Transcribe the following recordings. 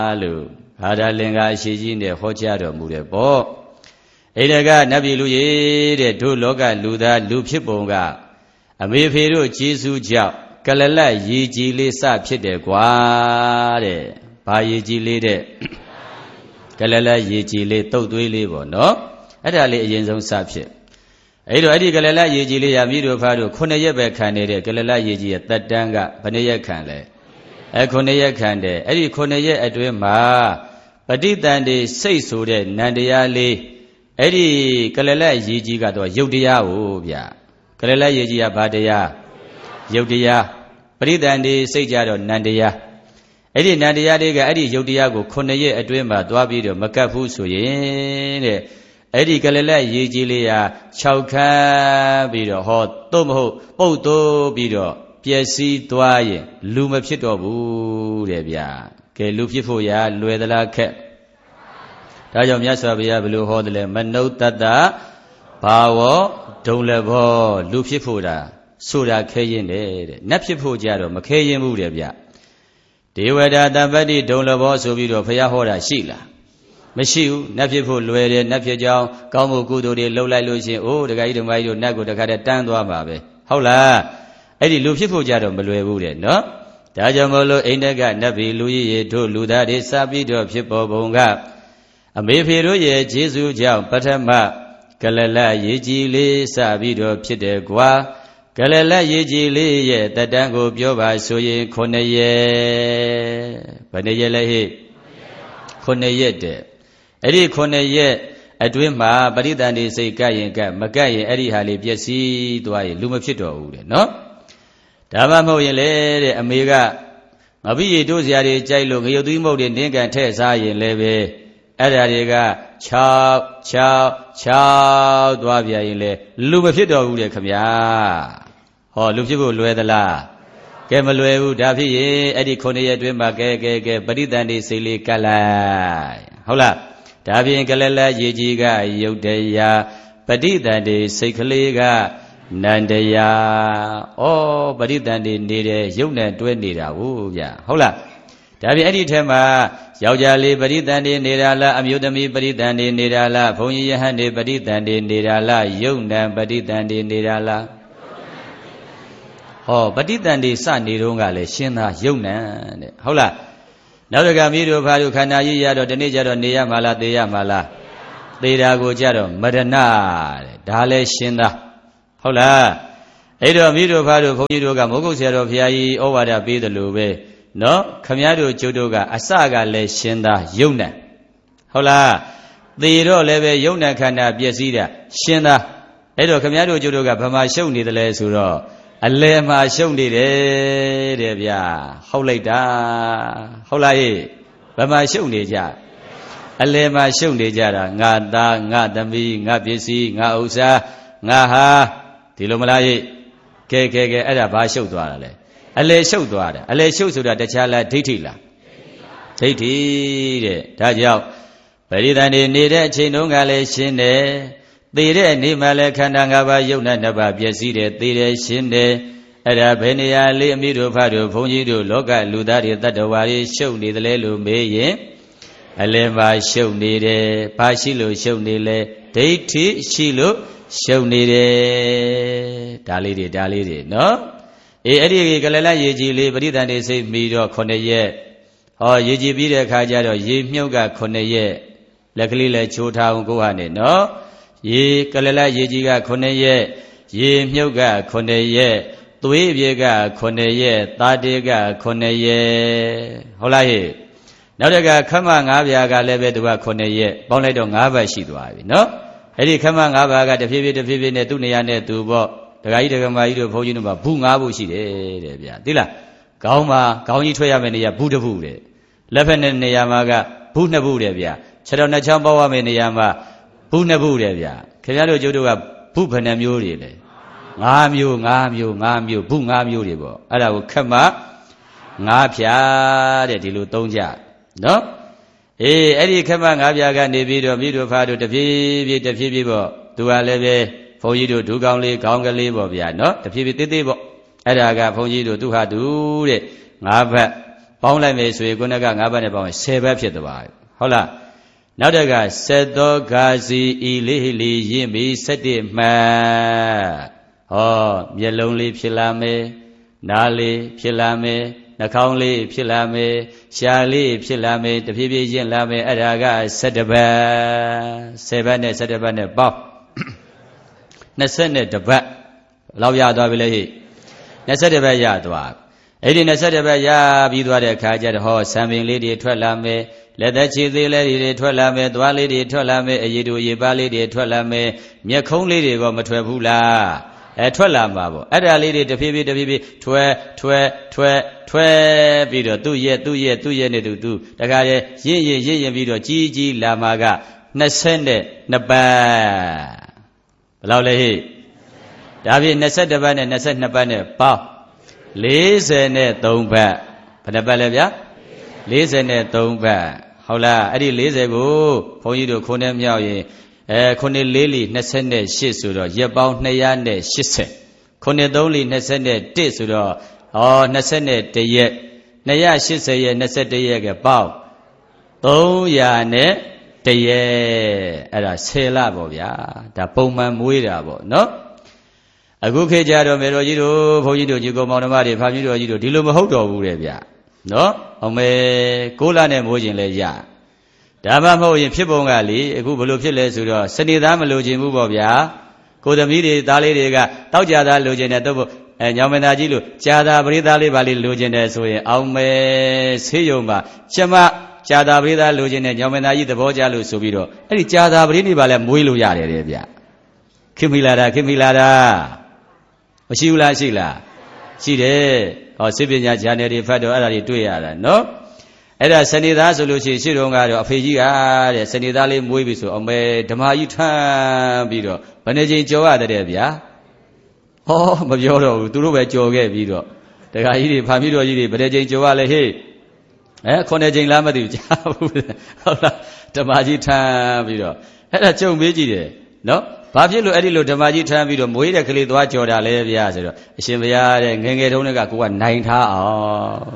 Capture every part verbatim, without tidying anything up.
လို့ဘာသာလင်္ကာအရှိကြီးနဲ့ဟောကြားတော်မူတယ်ပေါ့အဲ့ဒါကနတ်ပြည်လူကြီးတဲ့တို့လောကလူသားလူဖြစ်ပုံကအမေဖေတို့ကျေးဇူးကြောင့်ကလလတ်ရေကြီးလေးစဖြစ်တယ်ကွာတဲ့ဘာရေကြီးလေးတဲ့ကလလတ်ရေကြီးလေးတုတ်သွေးလေးပေါ့နော်အဲ့ဒါလေးအရင်ဆုံးစဖြစ်အဲ့တော့အဲ့ဒီကလလတ်ရေကြီးလေးရမိတို့ဖားတို့ခုနှစ်ရက်ပဲခံနေတဲ့ကလလတ်ရေကြီးရဲ့တက်တန်းကဘယ်နှစ်ရက်ခံလဲအဲခုနှစ်ရက်ခံတယ်အဲ့ဒီခုနှစ်ရက်အတွင်းမှာပဋိသန္ဓေစိတ်ဆိုတဲ့နန္တရားလေးအဲ့ဒီကလလတ်ရေကြီးကတော့ယုတ်တရားကိုဗျကလလတ်ရေကြီးကဘာတရားယုတ်တရားပဋိသန္ဓေစိတ်ကြတော့နန္တရားအဲ့ဒီနန္တရားလေးကအဲ့ဒီယုတ်တရားကိုခုနှစ်ရက်အတွင်းမှာတွားပြီးတော့မကတ်ဘူးဆိုရင်တဲ့အဲ့ဒီကလလတ်ရေကြီးလေးဟာခြောက်ခမ်းပြီးတော့ဟောသို့မဟုတ်ပုတ်သိုးပြီးတော့ပျက်စီးသွားရင်လူမဖြစ်တော့ဘူးတဲ့ဗျာကဲလူဖြစ်ဖို့ရာလွယ်သလားခက်ဒါကြောင့်မြတ်စွာဘုရားဘယ်လိုဟောတယ်လဲမနုဿတ္တဘာဝဒုံလဘောလူဖြစ်ဖို့တာဆိုတာခဲရင်တယ်တဲ့နတ်ဖြစ်ဖို့ကြတော့မခဲရင်ဘူးတဲ့ဗျဒေဝတာတပ္ပတိဒုံလဘောဆိုပြီးတော့ဘုရားဟောတာရှိလားမရှိဘူးနတ်ဖြစ်ဖို့လွယ်တယ်နတ်ဖြစ်ကြောင်းကောင်းမှုကုသိုလ်တွေလှုပ်လိုက်လို့ရှင်အိုးဒကာကြီးဒကာကြီးတို့နတ်ကိုတခါတည်းတန်းသွားပါပဲဟုတ်လားအဲ့ဒီလူဖြစ်ဖို့ကြတော့မလွယ်ဘူးတဲ့နော်ဒါကြောင့်မို့လို့အိန္ဒကနတ်ပြည်လူကြီးရေတို့လူသားတွေစပြီးတော့ဖြစ်ပေါ်ပုံကအမေဖေတို့ရဲ့ခြေဆုကြောင့်ပထမကလလရေကြီးလေးစပြီးတော့ဖြစ်တယ်ကွာကလလရေကြီးလေးရဲ့တတန်းကိုပြောပါဆိုရင်ခုနှစ်ရက်ဘယ်နှစ်ရက်လဲဟိခုနှစ်ရက်တဲ့အဲ့ဒီခုနှစ်ရက်အတွင်းမှာပရိသန္တိစိတ်ကပ်ရင်ကပ်မကပ်ရင်အဲ့ဒီဟာလေးပျက်စီးသွားရင်လူမဖြစ်တော့ဘူးတဲ့နော်ဒါမှမဟုတ်ရင်လေတဲ့အမေကငါပြီးရတို့စရာတွေကြိုက်လို့ငရုတ်သီးမုတ်တွေနင်းကန်ထဲ့စားရင်လည်းပဲအဲ့ဒါတွေက6 6 6သွားပြရင်လေလူမဖြစ်တော့ဘူးတဲ့ခမညာဟောလူဖြစ်ဖို့လွယ်သလားကဲမလွယ်ဘူးဒါဖြစ်ရင်အဲ့ဒီခုနှစ်ရက်အတွင်းမှာကဲကဲကဲပရိသန္တိစိတ်လေးကပ်လိုက်ဟုတ်လားဒါဖြင့်ကလလရေကြီးကယုတ်တရားပရိသန္တိစိတ်ကလေးကနန္တရားဩပရိသန္တိနေတယ်ယုတ်နဲ့တွဲနေတာဟုတ်ဗျဟုတ်လားဒါဖြင့်အဲ့ဒီထဲမှာယောက်ျားလေးပရိသန္တိနေတာလားအမျိုးသမီးပရိသန္တိနေတာလားဘုန်းကြီးယဟန်တွေပရိသန္တိနေတာလားယုတ်နံပရိသန္တိနေတာလားဟောပရိသန္တိစနေတော့ကလည်းရှင်းသားယုတ်နံတဲ့ဟုတ်လားနောက်တကမိတို့ဘာတို့ခန္ဓာကြီးရတော့ဒီနေ့ကျတော့နေရမှာလားသေရမှာလားသေတာကိုကြတော့မရဏတဲ့ဒါလည်းရှင်းသားဟုတ်လားအဲ့တော့မိတို့ဘာတို့ဘုန်းကြီးတို့ကမိုးကုတ်ဆရာတော်ဘုရားကြီးဩဝါဒပေးတယ်လို့ပဲနော်ခမည်းတော်ကျုပ်တို့ကအစကလည်းရှင်းသားယုံနံဟုတ်လားသေတော့လည်းပဲယုံနံခန္ဓာပျက်စီးတာရှင်းသားအဲ့တော့ခမည်းတော်ကျုပ်တို့ကဘာမှရှုပ်နေတယ်လဲဆိုတော့အလယ်မှာရှုပ်နေတယ်တဲ့ဗျာဟုတ်လိုက်တာဟုတ်လားဟိဘာမှရှုပ်နေကြအလယ်မှာရှုပ်နေကြတာငါသားငါသမီးငါပစ္စည်းငါဥစ္စာငါဟာဒီလိုမလားဟိကဲကဲကဲအဲ့ဒါဘာရှုပ်သွားတာလဲအလယ်ရှုပ်သွားတယ်အလယ်ရှုပ်ဆိုတာတခြားလားဒိဋ္ဌိလားဒိဋ္ဌိတဲ့ဒါကြောင့်ပရိသန္တိနေတဲ့အချိန်တုန်းကလည်းရှင်းတယ်သေတဲ့နေ့မှလည်းခန္ဓာ၅ပါးယုတ်နဲ့နှစ်ပါးပျက်စီးတယ်သေတယ်ရှင်းတယ်အဲ့ဒါဘယ်နေရာလေးအမိတို့ဖတ်တို့ဘုန်းကြီးတို့လောကလူသားတွေတတ္တဝါတွေရှုပ်နေတယ်လေလို့မေးရင်အလယ်မှာရှုပ်နေတယ်ဘာရှိလို့ရှုပ်နေလဲဒိဋ္ဌိရှိလို့ရှုပ်နေတယ်ဒါလေးတွေဒါလေးတွေနော်အေးအဲ့ဒီကလလရေကြီးလေးပရိသန္တိစိတ်မိတော့ခုနှစ်ရက်ဟောရေကြီးပြီးတဲ့အခါကျတော့ရေမြုပ်ကခုနှစ်ရက်လက်ကလေးလည်းချိုးထားအောင်ကိုဟာနေနော်ရေကလလရေကြီးကခုနှစ်ရက်ရေမြုပ်ကခုနှစ်ရက်သွေးပြေကခုနှစ်ရက်သားတေကခုနှစ်ရက်ဟုတ်လားဟဲ့နောက်တကခမငါးပြားကလည်းပဲသူကခုနှစ်ရက်ပေါင်းလိုက်တော့ငါးဘတ်ရှိသွားပြီနော်အဲ့ဒီခမငါးပါးကတဖြည်းဖြည်းတဖြည်းဖြည်းနဲ့သူ့နေရာနဲ့သူပေါ့ဒကာကြီးဒကာမကြီးတို့ဘုန်းကြီးတို့မှာဘူးငါးဘူးရှိတယ်တဲ့ဗျာသိလားခေါင်းမှာခေါင်းကြီးထွက်ရမယ့်နေရာဘူးတစ်ဘူးတဲ့လက်ဖက်နဲ့နေရာမှာကဘူးနှစ်ဘူးတဲ့ဗျာခြေတော်နှစ်ချောင်းပေါက်ရမယ့်နေရာမှာဘူးနှစ်ဘူးတဲ့ဗျာခင်ဗျားတို့ကျုပ်တို့ကဘူးဘယ်နှမျိုးတွေလဲငါးမျိုးငါးမျိုးငါးမျိုးဘူးငါးမျိုးတွေပေါ့အဲ့ဒါကိုခက်မှငါးဖြာတဲ့ဒီလိုသုံးကြနော်အေးအဲ့ဒီခက်မှငါးဖြာကနေပြီးတော့မိတို့ဖားတို့တဖြည်းဖြည်းတဖြည်းဖြည်းပေါ့သူကလည်းပဲဘုန်းကြီးတို့ဒူကောင်းလေးခေါင်းကလေးပေါ့ဗျာနော်တဖြည်းဖြည်းသေးသေးပေါ့အဲ့ဒါကဘုန်းကြီးတို့သူဟာသူတဲ့ငါးဘတ်ပေါင်းလိုက်မယ်ဆိုရင်ခုနက၅ဘတ်နဲ့ပေါင်းရင်ဆယ်ဘတ်ဖြစ်သွားပြီဟုတ်လားနောက်တကစက်သောဂါစီဤလေးလီရင်းပြီးစက်တမှတ်ဟောမျက်လုံးလေးဖြစ်လာမယ်နားလေးဖြစ်လာမယ်နှာခေါင်းလေးဖြစ်လာမယ်ရှားလေးဖြစ်လာမယ်တဖြည်းဖြည်းချင်းလာမယ်အဲ့ဒါကစက်တပတ်ဆယ်ဘတ်နဲ့စက်တပတ်နဲ့ပေါင်းနှစ်ဆက်နဲ့တပတ်လောက်ရသွားပြီလေဟိနှစ်ဆက်တပတ်ရသွားအဲ့ဒီနှစ်ဆက်တပတ်ရပြီးသွားတဲ့အခါကျတော့ဟောဆံပင်လေးတွေထွက်လာမယ်လက်သက်ခြေသေးလေးတွေထွက်လာမယ်သွားလေးတွေထွက်လာမယ်အရည်တူရေပါလေးတွေထွက်လာမယ်မျက်ခုံးလေးတွေကမထွက်ဘူးလားအဲထွက်လာမှာပေါ့အဲ့ဒါလေးတွေတဖြည်းဖြည်းတဖြည်းဖြည်းထွဲထွဲထွဲထွဲပြီးတော့သူ့ရဲ့သူ့ရဲ့သူ့ရဲ့နဲ့သူသူတခါလေရင့်ရင့်ရင့်ရင့်ပြီးတော့ကြီးကြီးလာမှာကနှစ်ဆက်နဲ့နှစ်ပတ်ဘယ်လောက်လဲဟိဒါဖြင့်နှစ်ဆက်တစ်ပတ်နဲ့နှစ်ဆက်နှစ်ပတ်နဲ့ပေါင်းလေးဆယ်နဲ့သုံးပတ်ဘယ်နှပတ်လဲဗျာလေးဆယ်နဲ့သုံးပတ်ဟုတ်လားအဲ့ဒီလေးဆယ်ကိုဘုန်းကြီးတို့ခုနှစ်မြောက်ရင်အဲခုနှစ်လေးလီနှစ်ဆက်နဲ့ရှစ်ဆိုတော့ရက်ပေါင်းနှစ်ရာနဲ့ရှစ်ဆယ်ခုနှစ်သုံးလီနှစ်ဆက်နဲ့တစ်ဆိုတော့ဩနှစ်ဆက်နဲ့တစ်ရက်နှစ်ရာရှစ်ဆယ်ရက်နှစ်ဆက်တစ်ရက်ကပေါင်းသုံးရာနဲ့တစ်ရက်အဲ့ဒါဆယ်လပေါ့ဗျာဒါပုံမှန်မွေးတာပေါ့နော်အခုခေတ်ကြတော့မေတော်ကြီးတို့ဘုန်းကြီးတို့ကြီးကောင်မောင်နှမတွေဖာမကြီးတော်ကြီးတို့ဒီလိုမဟုတ်တော်ဘူးတဲ့ဗျာနော်အောင်မေကိုးလနဲ့မိုးခြင်းလဲရဒါမှမဟုတ်ရင်ဖြစ်ပုံကလေအခုဘလို့ဖြစ်လဲဆိုတော့စနေသားမလိုချင်ဘူးပေါ့ဗျာကိုသမီးတွေသားလေးတွေကတောက်ကြသားလိုချင်တယ်တော့အဲညောင်မသားကြီးလို့ကြာသာပရိသလေးပါလေးလိုချင်တယ်ဆိုရင်အောင်မေဆေးရုံမှာကျမကြာသာပရိသလိုချင်တယ်ညောင်မသားကြီးသဘောကျလို့ဆိုပြီးတော့အဲ့ဒီကြာသာပရိနေပါလဲမွေးလို့ရတယ်တဲ့ဗျခင်မိလာတာခင်မိလာတာမရှိဘူးလားရှိလားရှိတယ်ဟောစိပညာဉာဏ်တွေဖတ်တော့အဲ့ဒါတွေတွေ့ရတာနော်အဲ့ဒါစနေသားဆိုလို့ရှိရင်ရှေ့တုန်းကတော့အဖေကြီးကတဲ့စနေသားလေးမွေးပြီဆိုအောင်မဲဓမ္မကြီးထမ်းပြီးတော့ဘယ်နှချိန်ကြော်ရတဲ့ဗျာဟောမပြောတော့ဘူးသူတို့ပဲကြော်ခဲ့ပြီးတော့တခါကြီးတွေဖာမိတော်ကြီးတွေဘယ်နှချိန်ကြော်ရလဲဟေ့အဲခုနှစ်ချိန်လားမသိဘူးကြားဘူးဟုတ်လားဓမ္မကြီးထမ်းပြီးတော့အဲ့ဒါကြုံမေးကြည့်တယ်နော်ဘာဖြစ်လို့အဲ့ဒီလိုဓမ္မကြီးထမ်းပြီးတော့မွေးတဲ့ကလေးသွားကြော်တာလဲဗျာဆိုတော့အရှင်ဘုရားတဲ့ငယ်ငယ်တုန်းကကိုကနိုင်ထားအောင်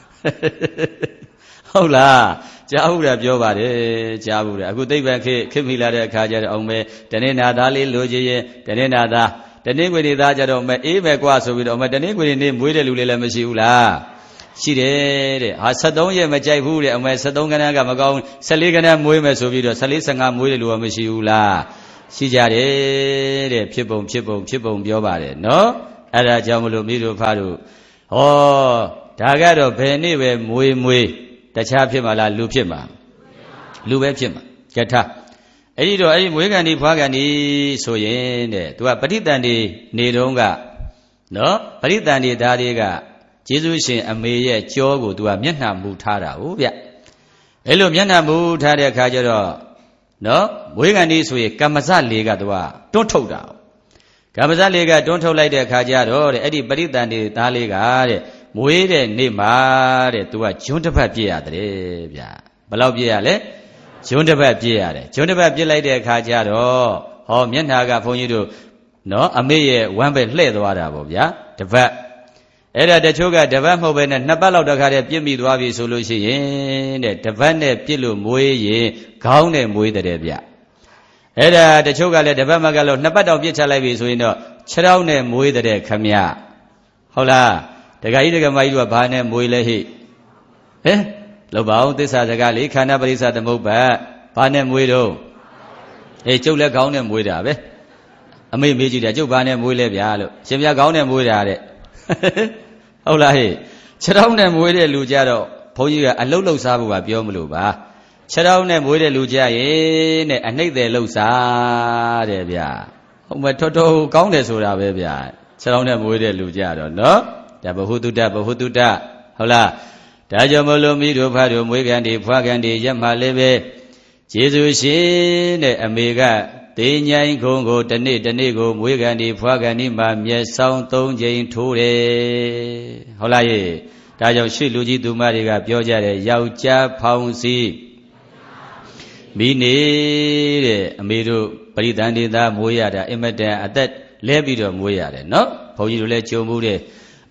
ဟုတ်လားကြားဘူးတယ်ပြောပါတယ်ကြားဘူးတယ်အခုသိပ္ပံခေခေမိလာတဲ့အခါကျတော့အောင်မဲတနေ့နာသားလေးလိုချင်ရင်တနေ့နာသားတနေ့ခွေနေသားကြတော့မဲအေးပဲကွာဆိုပြီးတော့မဲတနေ့ခွေနေမွေးတဲ့လူလေးလည်းမရှိဘူးလားရှိတယ်တဲ့ဟာဆယ်သုံးရက်မကြိုက်ဘူးတဲ့အမဲဆယ်သုံးခဏကမကောင်းဆယ်လေးခဏမွေးမယ်ဆိုပြီးတော့ဆယ်လေးဆယ်ငါမွေးတဲ့လူကမရှိဘူးလားရှိကြတယ်တဲ့ဖြစ်ပုံဖြစ်ပုံဖြစ်ပုံပြောပါတယ်နော်အဲ့ဒါကြောင့်မလို့မိတို့ဖားတို့ဟောဒါကတော့ဘယ်နေ့ပဲမွေးမွေးတခြားဖြစ်မှာလားလူဖြစ်မှာလူပဲဖြစ်မှာယထအဲ့ဒီတော့အဲ့ဒီမွေးကန်ဒီဖွားကန်ဒီဆိုရင်တဲ့သူကပဋိသန္ဓေနေတုန်းကနော်ပဋိသန္ဓေသားတွေကကျေးဇူးရှင်အမေရဲ့ကြောကိုသူကမျက်နှာမူထားတာဟုတ်ဗျအဲ့လိုမျက်နှာမူထားတဲ့အခါကျတော့နော်မွေးကန်ဒီဆိုရင်ကမ္မဇလေးကသူကတွန်းထုတ်တာကမ္မဇလေးကတွန်းထုတ်လိုက်တဲ့အခါကျတော့တဲ့အဲ့ဒီပဋိသန္ဓေသားလေးကတဲ့မွေးတဲ့နေ့မှာတဲ့သူကဂျွန်းတစ်ပတ်ပြည့်ရတယ်ဗျာဘယ်လောက်ပြည့်ရလဲဂျွန်းတစ်ပတ်ပြည့်ရတယ်ဂျွန်းတစ်ပတ်ပြည့်လိုက်တဲ့အခါကျတော့ဟောမျက်နှာကဘုန်းကြီးတို့နော်အမေရဲ့ဝမ်းပဲလှဲ့သွားတာပေါ့ဗျာတစ်ပတ်အဲ့ဒါတချို့ကတစ်ပတ်မဟုတ်ပဲနဲ့နှစ်ပတ်လောက်တခါတည်းပြည့်မိသွားပြီဆိုလို့ရှိရင်တဲ့တစ်ပတ်နဲ့ပြည့်လို့မွေးရင်ခေါင်းနဲ့မွေးတဲ့ဗျအဲ့ဒါတချို့ကလည်းတစ်ပတ်မကလို့နှစ်ပတ်တောင်ပြည့်ချလိုက်ပြီဆိုရင်တော့ခြေထောက်နဲ့မွေးတဲ့ခမဟုတ်လားတခါကြီးတခါမကြီးတို့ကဘာနဲ့မွေးလဲဟိဟဲ့လောက်ပါအောင်သစ္စာစကားလေးခန္ဓာပရိစ္ဆသမုပ္ပါဘာနဲ့မွေးတော့အေးကျုပ်လည်းခေါင်းနဲ့မွေးတာပဲအမေမေးကြည့်တယ်ကျုပ်ဘာနဲ့မွေးလဲဗျာလို့ရှင်ပြခေါင်းနဲ့မွေးတာတဲ့ဟုတ်လားဟိခြေထောက်နဲ့မွေးတဲ့လူကြတော့ဘုန်းကြီးကအလုတ်လှုပ်စားဖို့ကပြောမလို့ပါခြေထောက်နဲ့မွေးတဲ့လူကြရင်တဲ့အနှိမ့်တယ်လှုပ်စားတဲ့ဗျာဟုတ်မတော်တော်ကောင်းတယ်ဆိုတာပဲဗျာခြေထောက်နဲ့မွေးတဲ့လူကြတော့နော်ဒါဘဟုတုတ္တဘဟုတုတ္တဟုတ်လားဒါကြောင့်မလို့မိတို့ဖားတို့မွေးကန်ဒီဖွားကန်ဒီရက်မှလည်းပဲကျေးဇူးရှင်တဲ့အမေကတေညိုင်းခုံကိုတနေ့တနေ့ကိုမွေးကန်ဒီဖွားကန်ဒီမှာမျက်စောင်းသုံးချိန်ထိုးတယ်ဟုတ်လားယေဒါကြောင့်ရှေ့လူကြီးသူမတွေကပြောကြတယ်ယောက်ျားဖောင်စီမိနေတဲ့အမေတို့ပရိသန္တိသားမွေးရတာအင်မတန်အသက်လဲပြီးတော့မွေးရတယ်နော်ဘုန်းကြီးတို့လည်းကြုံမှုတယ်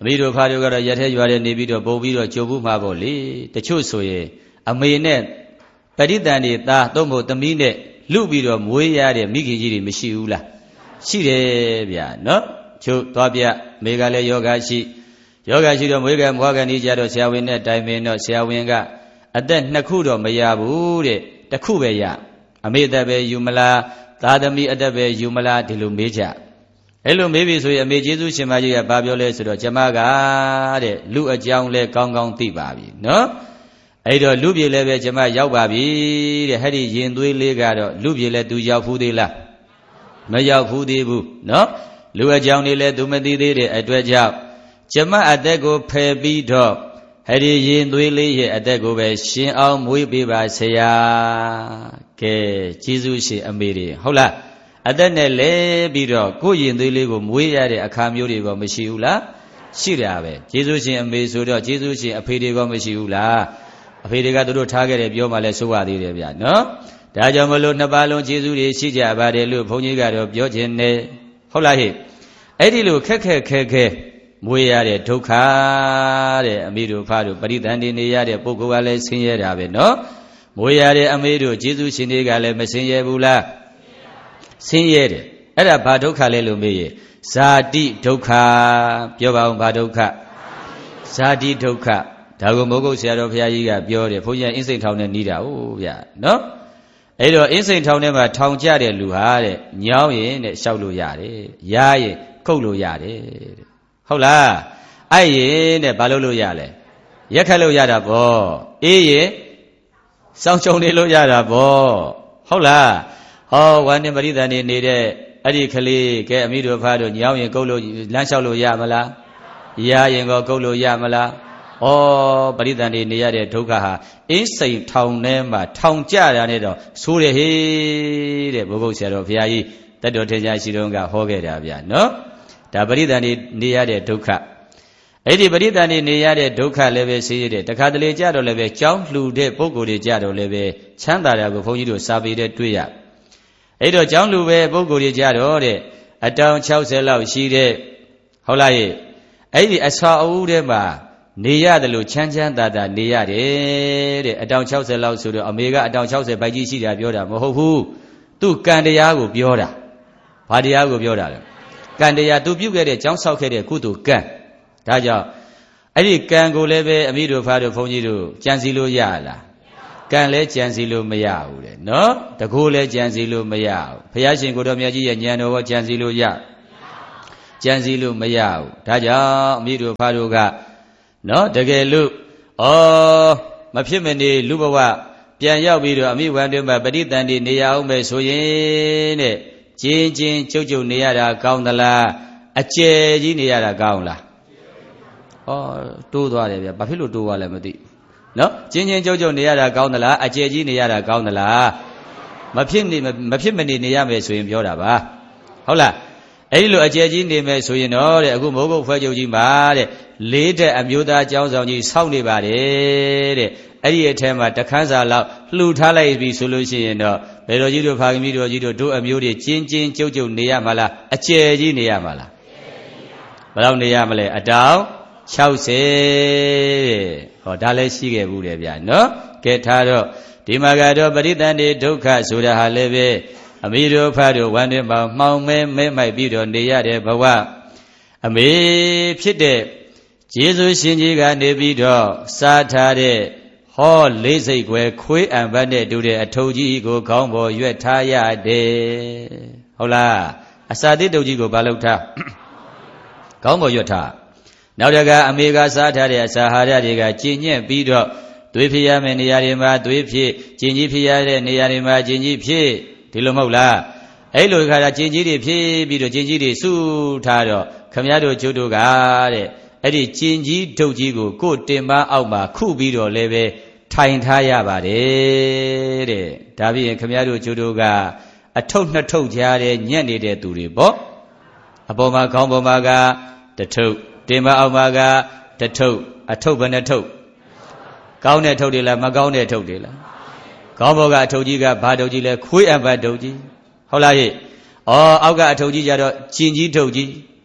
အမေတို့ဖာတို့ကတော့ရက်ထဲရွာထဲနေပြီးတော့ပုံပြီးတော့ကြိုဘူးမှာပေါ့လေတချို့ဆိုရင်အမေနဲ့ပရိသန်တွေသားသုံးဖို့သမီးနဲ့လူပြီးတော့မွေးရတဲ့မိခင်ကြီးတွေမရှိဘူးလားရှိတယ်ဗျာနော်ချို့သွားပြမေကလည်းယောဂရှိယောဂရှိတော့မွေးကမွားကနေကြတော့ဆရာဝန်နဲ့တိုင်ပင်တော့ဆရာဝန်ကအသက်နှစ်ခုတော့မရဘူးတဲ့တစ်ခုပဲရအမေအသက်ပဲယူမလားသားသမီးအသက်ပဲယူမလားဒီလိုမေးကြအဲ့လိုမေးပြီဆိုရင်အမေကျေးဇူးရှင်မကြီးကဘာပြောလဲဆိုတော့ကျမကတဲ့လူအကြောင်းလဲကောင်းကောင်းသိပါပြီနော်အဲ့တော့လူပြေလည်းပဲကျမရောက်ပါပြီတဲ့ဟဲ့ဒီရင်သွေးလေးကတော့လူပြေလည်းသူရောက်ဖူးသေးလားမရောက်ဖူးသေးဘူးနော်လူအကြောင်းတွေလည်းသူမသိသေးတဲ့အတွက်ကြောင့်ကျမအသက်ကိုဖယ်ပြီးတော့ဟဲ့ဒီရင်သွေးလေးရဲ့အသက်ကိုပဲရှင်အောင်မွေးပေးပါဆရာကဲကျေးဇူးရှင်အမေတွေဟုတ်လားအသက်နဲ့လဲပြီးတော့ကိုယ်ရင်သွေးလေးကိုမွေးရတဲ့အခါမျိုးတွေကမရှိဘူးလားရှိတာပဲကျေးဇူးရှင်အမေဆိုတော့ကျေးဇူးရှင်အဖေတွေကမရှိဘူးလားအဖေတွေကသူတို့ထားခဲ့တယ်ပြောမှလဲဆိုရသေးတယ်ဗျာနော်ဒါကြောင့်မလို့နှစ်ပါးလုံးကျေးဇူးတွေရှိကြပါတယ်လို့ဘုန်းကြီးကတော့ပြောခြင်းနဲ့ဟုတ်လားဟဲ့အဲ့ဒီလိုခက်ခက်ခဲခဲမွေးရတဲ့ဒုက္ခတဲ့အမေတို့ဖားတို့ပရိသန်တွေနေရတဲ့ပုဂ္ဂိုလ်ကလည်းဆင်းရဲတာပဲနော်မွေးရတဲ့အမေတို့ကျေးဇူးရှင်တွေကလည်းမဆင်းရဲဘူးလားဆင်းရဲတယ်အဲ့ဒါဘာဒုက္ခလဲလို့မေးရင်ဇာတိဒုက္ခပြောပါဦးဘာဒုက္ခဇာတိဒုက္ခဒါကိုမိုးကုတ်ဆရာတော်ဘုရားကြီးကပြောတယ်ဘုန်းကြီးအင်းစိန်ထောင်နဲ့နီးတာဟုတ်ဗျာနော်အဲ့တော့အင်းစိန်ထောင်ထဲမှာထောင်ကြတဲ့လူဟာတဲ့ညောင်းရင်တဲ့လျှောက်လို့ရတယ်ရားရင်ခုတ်လို့ရတယ်တဲ့ဟုတ်လားအဲ့ရင်တဲ့ဘာလို့လို့ရလဲရက်ခတ်လို့ရတာပေါ့အေးရင်စောင်းချုံနေလို့ရတာပေါ့ဟုတ်လားဟောဝမ်းနဲ့ပရိသန်နေနေတဲ့အဲ့ဒီကလေးကဲအမိတို့ဖားတို့ညောင်းရင်ကုတ်လို့လမ်းလျှောက်လို့ရမလားရရင်ကောကုတ်လို့ရမလားဩပရိသန်နေနေရတဲ့ဒုက္ခဟာအင်းစိန်ထောင်ထဲမှာထောင်ကြတာနဲ့တော့ဆိုးတယ်ဟေးတဲ့ဘုဂုတ်ဆရာတော်ဘုရားကြီးတတ်တော်ထင်ရှားရှိတုန်းကဟောခဲ့တာဗျာနော်ဒါပရိသန်နေနေရတဲ့ဒုက္ခအဲ့ဒီပရိသန်နေနေရတဲ့ဒုက္ခလည်းပဲရှိရတယ်တခါတလေကြတော့လည်းပဲကြောင်းလှူတဲ့ပုဂ္ဂိုလ်တွေကြတော့လည်းပဲချမ်းသာတာကိုဘုန်းကြီးတို့စာပေတဲ့တွေ့ရအဲ့တော့ကြောင်းလူပဲပုဂ္ဂိုလ်တွေကြတော့တဲ့အတောင်၆၀လောက်ရှိတဲ့ဟုတ်လားရဲ့အဲ့ဒီအဆွာအဦးထဲမှာနေရတယ်လို့ချမ်းချမ်းသာသာနေရတယ်တဲ့အတောင်၆၀လောက်ဆိုတော့အမေကအတောင်၆၀ပိုက်ကြီးရှိတာပြောတာမဟုတ်ဘူးသူကံတရားကိုပြောတာဘာတရားကိုပြောတာလဲကံတရားသူပြုခဲ့တဲ့ကြောင်းဆောက်ခဲ့တဲ့ကုသိုလ်ကံဒါကြောင့်အဲ့ဒီကံကိုလည်းပဲအမိတို့ဖားတို့ဘုန်းကြီးတို့ကြံစည်လို့ရလားကံလည်းကြံစည်လို့မရဘူးတဲ့နော်တကူလည်းကြံစည်လို့မရဘူးဘုရားရှင်ကိုတော်မြတ်ကြီးရဲ့ဉာဏ်တော်ကိုကြံစည်လို့ရကြံစည်လို့မရဘူးဒါကြောင့်အမိတို့ဖားတို့ကနော်တကယ်လို့ဩမဖြစ်မနေလူဘဝပြန်ရောက်ပြီးတော့အမိဝန္တွင်မှာပဋိသန္ဓေနေရအောင်ပဲဆိုရင်တဲ့ကျင်းချင်းကျုပ်ကျုပ်နေရတာကောင်းသလားအကျယ်ကြီးနေရတာကောင်းလားဩတိုးသွားတယ်ဗျဘာဖြစ်လို့တိုးသွားလဲမသိနော်ကျင်းချင်းကျုပ်ကျုပ်နေရတာကောင်းသလားအကျယ်ကြီးနေရတာကောင်းသလားမဖြစ်နေမဖြစ်မနေနေရမယ်ဆိုရင်ပြောတာပါဟုတ်လားအဲ့ဒီလိုအကျယ်ကြီးနေမယ်ဆိုရင်တော့တဲ့အခုမိုးကုတ်ဖွဲ့ချုပ်ကြီးမှာတဲ့လေးတဲ့အမျိုးသားကျောင်းဆောင်ကြီးစောင့်နေပါတယ်တဲ့အဲ့ဒီအထဲမှာတခန်းစာလောက်လှူထားလိုက်ပြီဆိုလို့ရှိရင်တော့ဘယ်တော်ကြီးတို့ဖာကမိတော်ကြီးတို့တို့အမျိုးတွေကျင်းကျင်းကျုပ်ကျုပ်နေရမှာလားအကျယ်ကြီးနေရမှာလားဘယ်လောက်နေရမလဲအတောင်၆၀တဲ့ဟောဒါလည်းရှိခဲ့ဘူးတယ်ဗျာနော်ကဲထားတော့ဒီမှာကတော့ပရိသန္တိဒုက္ခဆိုတာဟာလည်းပဲအမိတို့ဖားတို့ဝမ်းတွင်မှာမှောင်မဲမဲမိုက်ပြီးတော့နေရတဲ့ဘဝအမေဖြစ်တဲ့ယေရှုရှင်ကြီးကနေပြီးတော့စားထားတဲ့ဟောလေးစိတ်ွယ်ခွေးအံပတ်နဲ့တူတဲ့အထုပ်ကြီးကိုခေါင်းပေါ်ရွက်ထားရတယ်ဟုတ်လားအစာတိတုပ်ကြီးကိုဘာလုပ်ထားခေါင်းပေါ်ရွက်ထားနောက်တကအမေကစားထားတဲ့အစာဟာရတွေကကျင့်ညက်ပြီးတော့သွေးဖြစ်ရမယ့်နေရာတွေမှာသွေးဖြစ်ကျင်ကြီးဖြစ်ရတဲ့နေရာတွေမှာကျင်ကြီးဖြစ်ဒီလိုမဟုတ်လားအဲ့လိုခါတာကျင်ကြီးတွေဖြစ်ပြီးတော့ကျင်ကြီးတွေစုထားတော့ခမရတို့ကျုပ်တို့ကတဲ့အဲ့ဒီကျင်ကြီးဒုတ်ကြီးကိုကိုယ်တင်ပန်းအောက်မှာခုပြီးတော့လည်းပဲထိုင်ထားရပါတယ်တဲ့ဒါပြီးရင်ခမရတို့ကျုပ်တို့ကအထုပ်နှစ်ထုပ်ကြားတဲ့ညက်နေတဲ့သူတွေပေါ့အပေါ်မှာခေါင်းပေါ်မှာကတထုပ်တင်ပန်းအောက်မှာကတထုပ်အထုပ်ဘယ်နှထုပ်ကောင်းတဲ့ထုပ်တွေလားမကောင်းတဲ့ထုပ်တွေလားခေါင်းပေါ်ကအထုပ်ကြီးကဘာထုပ်ကြီးလဲခွေးအပတ်ထုပ်ကြီးဟုတ်လားဟဲ့ဩအောက်ကအထုပ်ကြီးကြတော့ကျင်ကြီးထုပ်ကြီး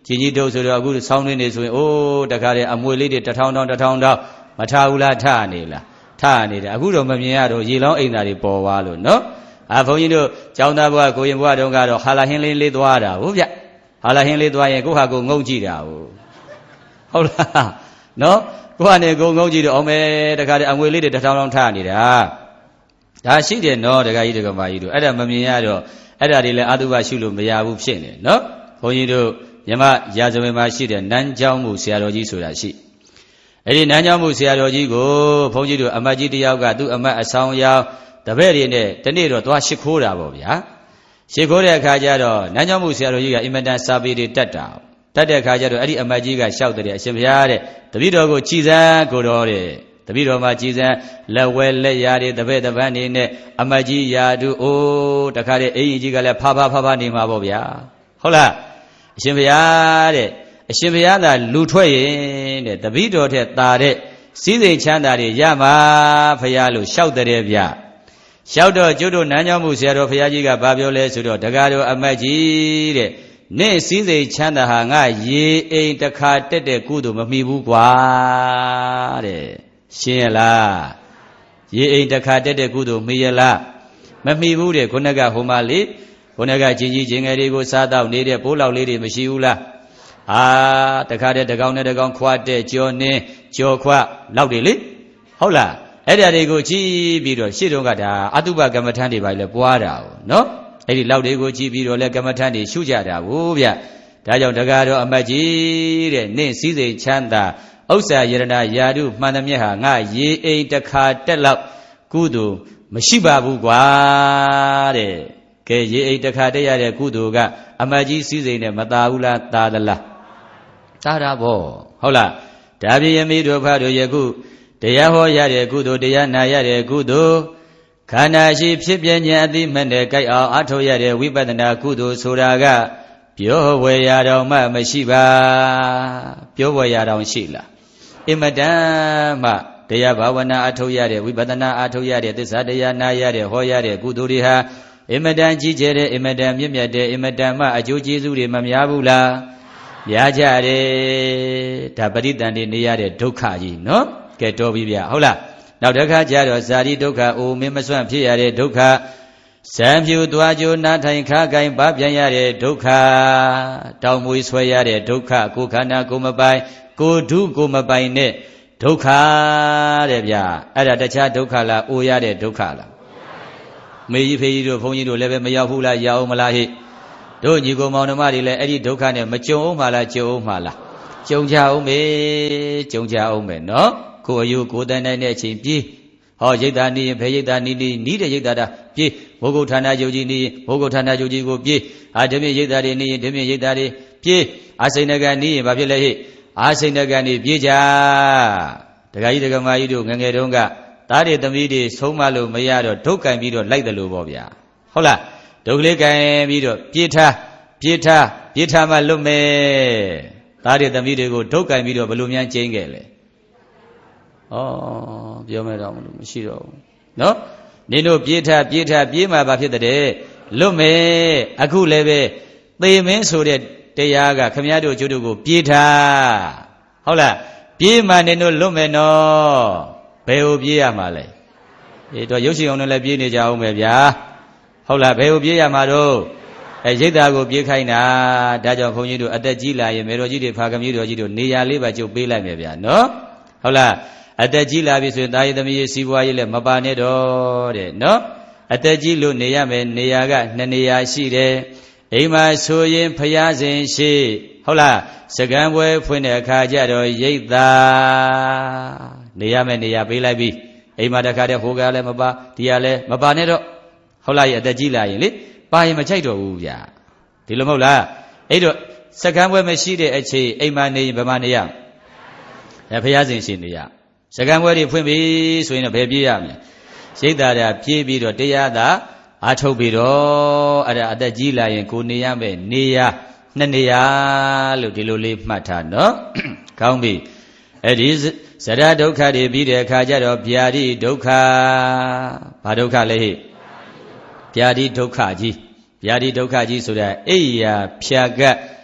ကြီးကြီးတို့ဆိုတော့အခုဆောင်းတွင်းနေဆိုရင်အိုးတခါတည်းအမွေလေးတွေတထောင်ထောင်တထောင်ထောင်မထားဘူးလားထနေလားထနေတယ်အခုတော့မမြင်ရတော့ရေလောင်းအိမ်သားတွေပေါ်သွားလို့နော်အာဘုန်းကြီးတို့ကျောင်းသားဘုရားကိုရင်ဘုရားတုန်းကတော့ဟာလာဟင်းလေးလေးသွားတာဟုတ်ဗျဟာလာဟင်းလေးသွားရင်ကိုဟာကိုငုံကြည့်တာဟုတ်ဟုတ်လားနော်ကိုကနေကိုငုံကြည့်တော့အောင်မဲတခါတည်းအမွေလေးတွေတထောင်ထောင်ထနေတာဒါရှိတယ်နော်တခါကြီးတကမာကြီးတို့အဲ့ဒါမမြင်ရတော့အဲ့ဒါတွေလည်းအတုပရှုလို့မရဘူးဖြစ်နေနော်ဘုန်းကြီးတို့မြမရာဇဝင်မှာရှိတဲ့နန်းကျောင်းမှုဆရာတော်ကြီးဆိုတာရှိအဲ့ဒီနန်းကျောင်းမှုဆရာတော်ကြီးကိုဘုန်းကြီးတို့အမတ်ကြီးတယောက်ကသူ့အမတ်အဆောင်ရောက်တပည့်တွေနဲ့တနေ့တော့သွားရှ िख ိုးတာပေါ့ဗျာရှ िख ိုးတဲ့အခါကျတော့နန်းကျောင်းမှုဆရာတော်ကြီးကအင်မတန်စာပေတွေတတ်တာတတ်တဲ့အခါကျတော့အဲ့ဒီအမတ်ကြီးကလျှောက်တယ်အရှင်ဘုရားတဲ့တပည့်တော်ကိုကြည်စမ်းကိုတော်တဲ့တပည့်တော်မှာကြည်စမ်းလက်ဝဲလက်ရာတွေတပည့်တပန်းနေနဲ့အမတ်ကြီးရာတူအိုးတခါတည်းအင်ကြီးကလည်းဖာဖာဖာဖာနေမှာပေါ့ဗျာဟုတ်လားအရှင်ဘုရားတဲ့အရှင်ဘုရားသာလူထွက်ရင်တဲ့တပည့်တော်ထက်သာတဲ့စည်းစိမ်ချမ်းသာတွေရမှာဘုရားလို့လျှောက်တဲ့ဗျာလျှောက်တော့ကျွတ်တို့နန်းကျောင်းမှုဆရာတော်ဘုရားကြီးကဘာပြောလဲဆိုတော့တကားတော်အမတ်ကြီးတဲ့နင့်စည်းစိမ်ချမ်းသာဟာငါရေအိမ်တစ်ခါတက်တဲ့ကုသိုလ်မမီဘူးကွာတဲ့ရှင်းရလားရေအိမ်တစ်ခါတက်တဲ့ကုသိုလ်မီရလားမမီဘူးတဲ့ခုနကဟိုမှာလေခုနကကြီးကြီးချင်းငယ်တွေကိုစားတော့နေတဲ့ပိုးလောက်လေးတွေမရှိဘူးလားအာတခါတည်းတကောင်နဲ့တကောင်ခွာတဲ့ကြော်နှင်းကြော်ခွလောက်တွေလေဟုတ်လားအဲ့ဒါတွေကိုကြည့်ပြီးတော့ရှေ့တုန်းကဒါအတုပကမ္မထန်တွေပါလေပွားတာဟုတ်နော်အဲ့ဒီလောက်တွေကိုကြည့်ပြီးတော့လဲကမ္မထန်တွေရှုကြတာဟုတ်ဗျဒါကြောင့်တကားတော့အမတ်ကြီးတဲ့နင့်စည်းစိမ်ချမ်းသာဥစ္စာယရဏယာတုမှန်သမျှဟာငါရေအိမ်တစ်ခါတက်လောက်ကုသိုလ်မရှိပါဘူးကွာတဲ့ကဲရေအိမ်တစ်ခါတက်ရတဲ့ကုသိုလ်ကအမတ်ကြီးစည်းစိမ်နဲ့မသာဘူးလားသာသလားသာတာပေါ့ဟုတ်လားဒါပြည့်မိတို့ဖတ်တို့ယခုတရားဟောရတဲ့ကုသိုလ်တရားနာရတဲ့ကုသိုလ်ခန္ဓာရှိဖြစ်ပြခြင်းအသိမှန်တဲ့ကြိုက်အောင်အထောက်ရတဲ့ဝိပဿနာကုသိုလ်ဆိုတာကပြောဝယ်ရတော်မှမရှိပါပြောဝယ်ရတော်ရှိလားအင်မတန်မှတရားဘာဝနာအထောက်ရတဲ့ဝိပဿနာအထောက်ရတဲ့သစ္စာတရားနာရတဲ့ဟောရတဲ့ကုသိုလ်တွေဟာအင်မတန်ကြီးကျယ်တဲ့အင်မတန်မြင့်မြတ်တဲ့အင်မတန်မှအကျိုးကျေးဇူးတွေမများဘူးလားများကြတယ်ဒါပရိသန္တိနေရတဲ့ဒုက္ခကြီးနော်ကဲတော်ပြီဗျဟုတ်လားနောက်တစ်ခါကျတော့ဇာတိဒုက္ခအိုမင်းမစွန့်ဖြစ်ရတဲ့ဒုက္ခဇံဖြူသွားကြိုးနားထိုင်ခါကိုင်ပါပြန်ရတဲ့ဒုက္ခတောင်မွေဆွဲရတဲ့ဒုက္ခကိုယ်ခန္ဓာကိုယ်မပိုင်ကိုယ်ဓုကိုယ်မပိုင်တဲ့ဒုက္ခတဲ့ဗျအဲ့ဒါတခြားဒုက္ခလားအိုရတဲ့ဒုက္ခလားမေကြီးဖေကြီးတို့ဘုန်းကြီးတို့လည်းပဲမရောက်ဘူးလားရအောင်မလားဟိတို့ညီကိုမောင်နှမတွေလည်းအဲ့ဒီဒုက္ခနဲ့မကြုံအောင်မလားကြုံအောင်မလားကြုံကြအောင်မေကြုံကြအောင်မယ်နော်ကိုအယုကိုတန်တိုင်းတဲ့အချိန်ပြေးဟောရိတ်တာနီးရင်ဘယ်ရိတ်တာနီးနီးနီးတဲ့ရိတ်တာတာပြေးဘုဂုဌာနယုတ်ကြီးနီးဘုဂုဌာနယုတ်ကြီးကိုပြေးအာဓမြရိတ်တာတွေနီးရင်ဓမြရိတ်တာတွေပြေးအာစိဏကနီးရင်ဘာဖြစ်လဲဟိအာစိဏကနေပြေးကြဒကာကြီးဒကာမကြီးတို့ငငယ်တုန်းကသားတွေသမီးတွေဆုံးမလို့မရတော့ဒုက္ကံပြီးတော့လိုက်တယ်လို့ပေါ့ဗျာဟုတ်လားဒုက္ခလေးကံပြီးတော့ပြေးထားပြေးထားပြေးထားမှလွတ်မယ်သားတွေသမီးတွေကိုဒုက္ကံပြီးတော့ဘလို့များကျင်းခဲ့လဲဩပြောမဲ့တော့မလို့မရှိတော့ဘူးနော်နင်တို့ပြေးထားပြေးထားပြေးမှဘာဖြစ်တဲ့လွတ်မယ်အခုလည်းပဲသေမင်းဆိုတဲ့တရားကခမည်းတော်ကျုပ်တို့ကိုပြေးထားဟုတ်လားပြေးမှနင်တို့လွတ်မယ်နော်ဘယ်ကိုပြေးရမှာလဲဒီတော့ရုပ်ရှင်အောင်နဲ့လည်းပြေးနေကြအောင်ပဲဗျာဟုတ်လားဘယ်ကိုပြေးရမှာတော့အဲရိတ်တာကိုပြေးခိုင်းတာဒါကြောင့်ခွန်ကြီးတို့အသက်ကြီးလာရင်မေတော်ကြီးတွေဖာကမကြီးတော်ကြီးတို့နေရာလေးပါကျုပ်ပေးလိုက်မယ်ဗျာနော်ဟုတ်လားအသက်ကြီးလာပြီဆိုရင်တာယသမီးရေးစီးပွားရေးလည်းမပါနဲ့တော့တဲ့နော်အသက်ကြီးလို့နေရမယ်နေရာကနှစ်နေရာရှိတယ်အိမ်မှာဆိုရင်ဖျားစဉ်ရှိဟုတ်လားစကံပွဲဖွင့်တဲ့အခါကျတော့ရိတ်တာနေရမယ်နေရာပေးလိုက်ပြီအိမ်မှာတခါတည်းဟိုကလည်းမပါဒီကလည်းမပါနဲ့တော့ဟုတ်လားအသက်ကြီးလာရင်လေပါရင်မချိုက်တော့ဘူးဗျာဒီလိုမဟုတ်လားအဲ့တော့စကံပွဲမရှိတဲ့အချိန်အိမ်မှာနေရင်ဘယ်မှာနေရလဲဖျားစဉ်ရှိနေရစကံပွဲတွေဖွင့်ပြီဆိုရင်တော့ဘယ်ပြေးရမလဲရိတ်တာတာပြေးပြီးတော့တရားသာအာထုတ်ပြီးတော့အဲ့ဒါအသက်ကြီးလာရင်ကိုနေရမယ်နေရနှစ်နေရလို့ဒီလိုလေးမှတ်ထားနော်ကောင်းပြီအဲ့ဒီဇရဒုက္ခတွေပြီးတဲ့အခါကျတော့ဗျာတိဒုက္ခဘာဒုက္ခလဲဟိဗျာတိဒုက္ခကြီးဗျာတိဒုက္ခကြီးဆိုတာအိယာဖြာကတ်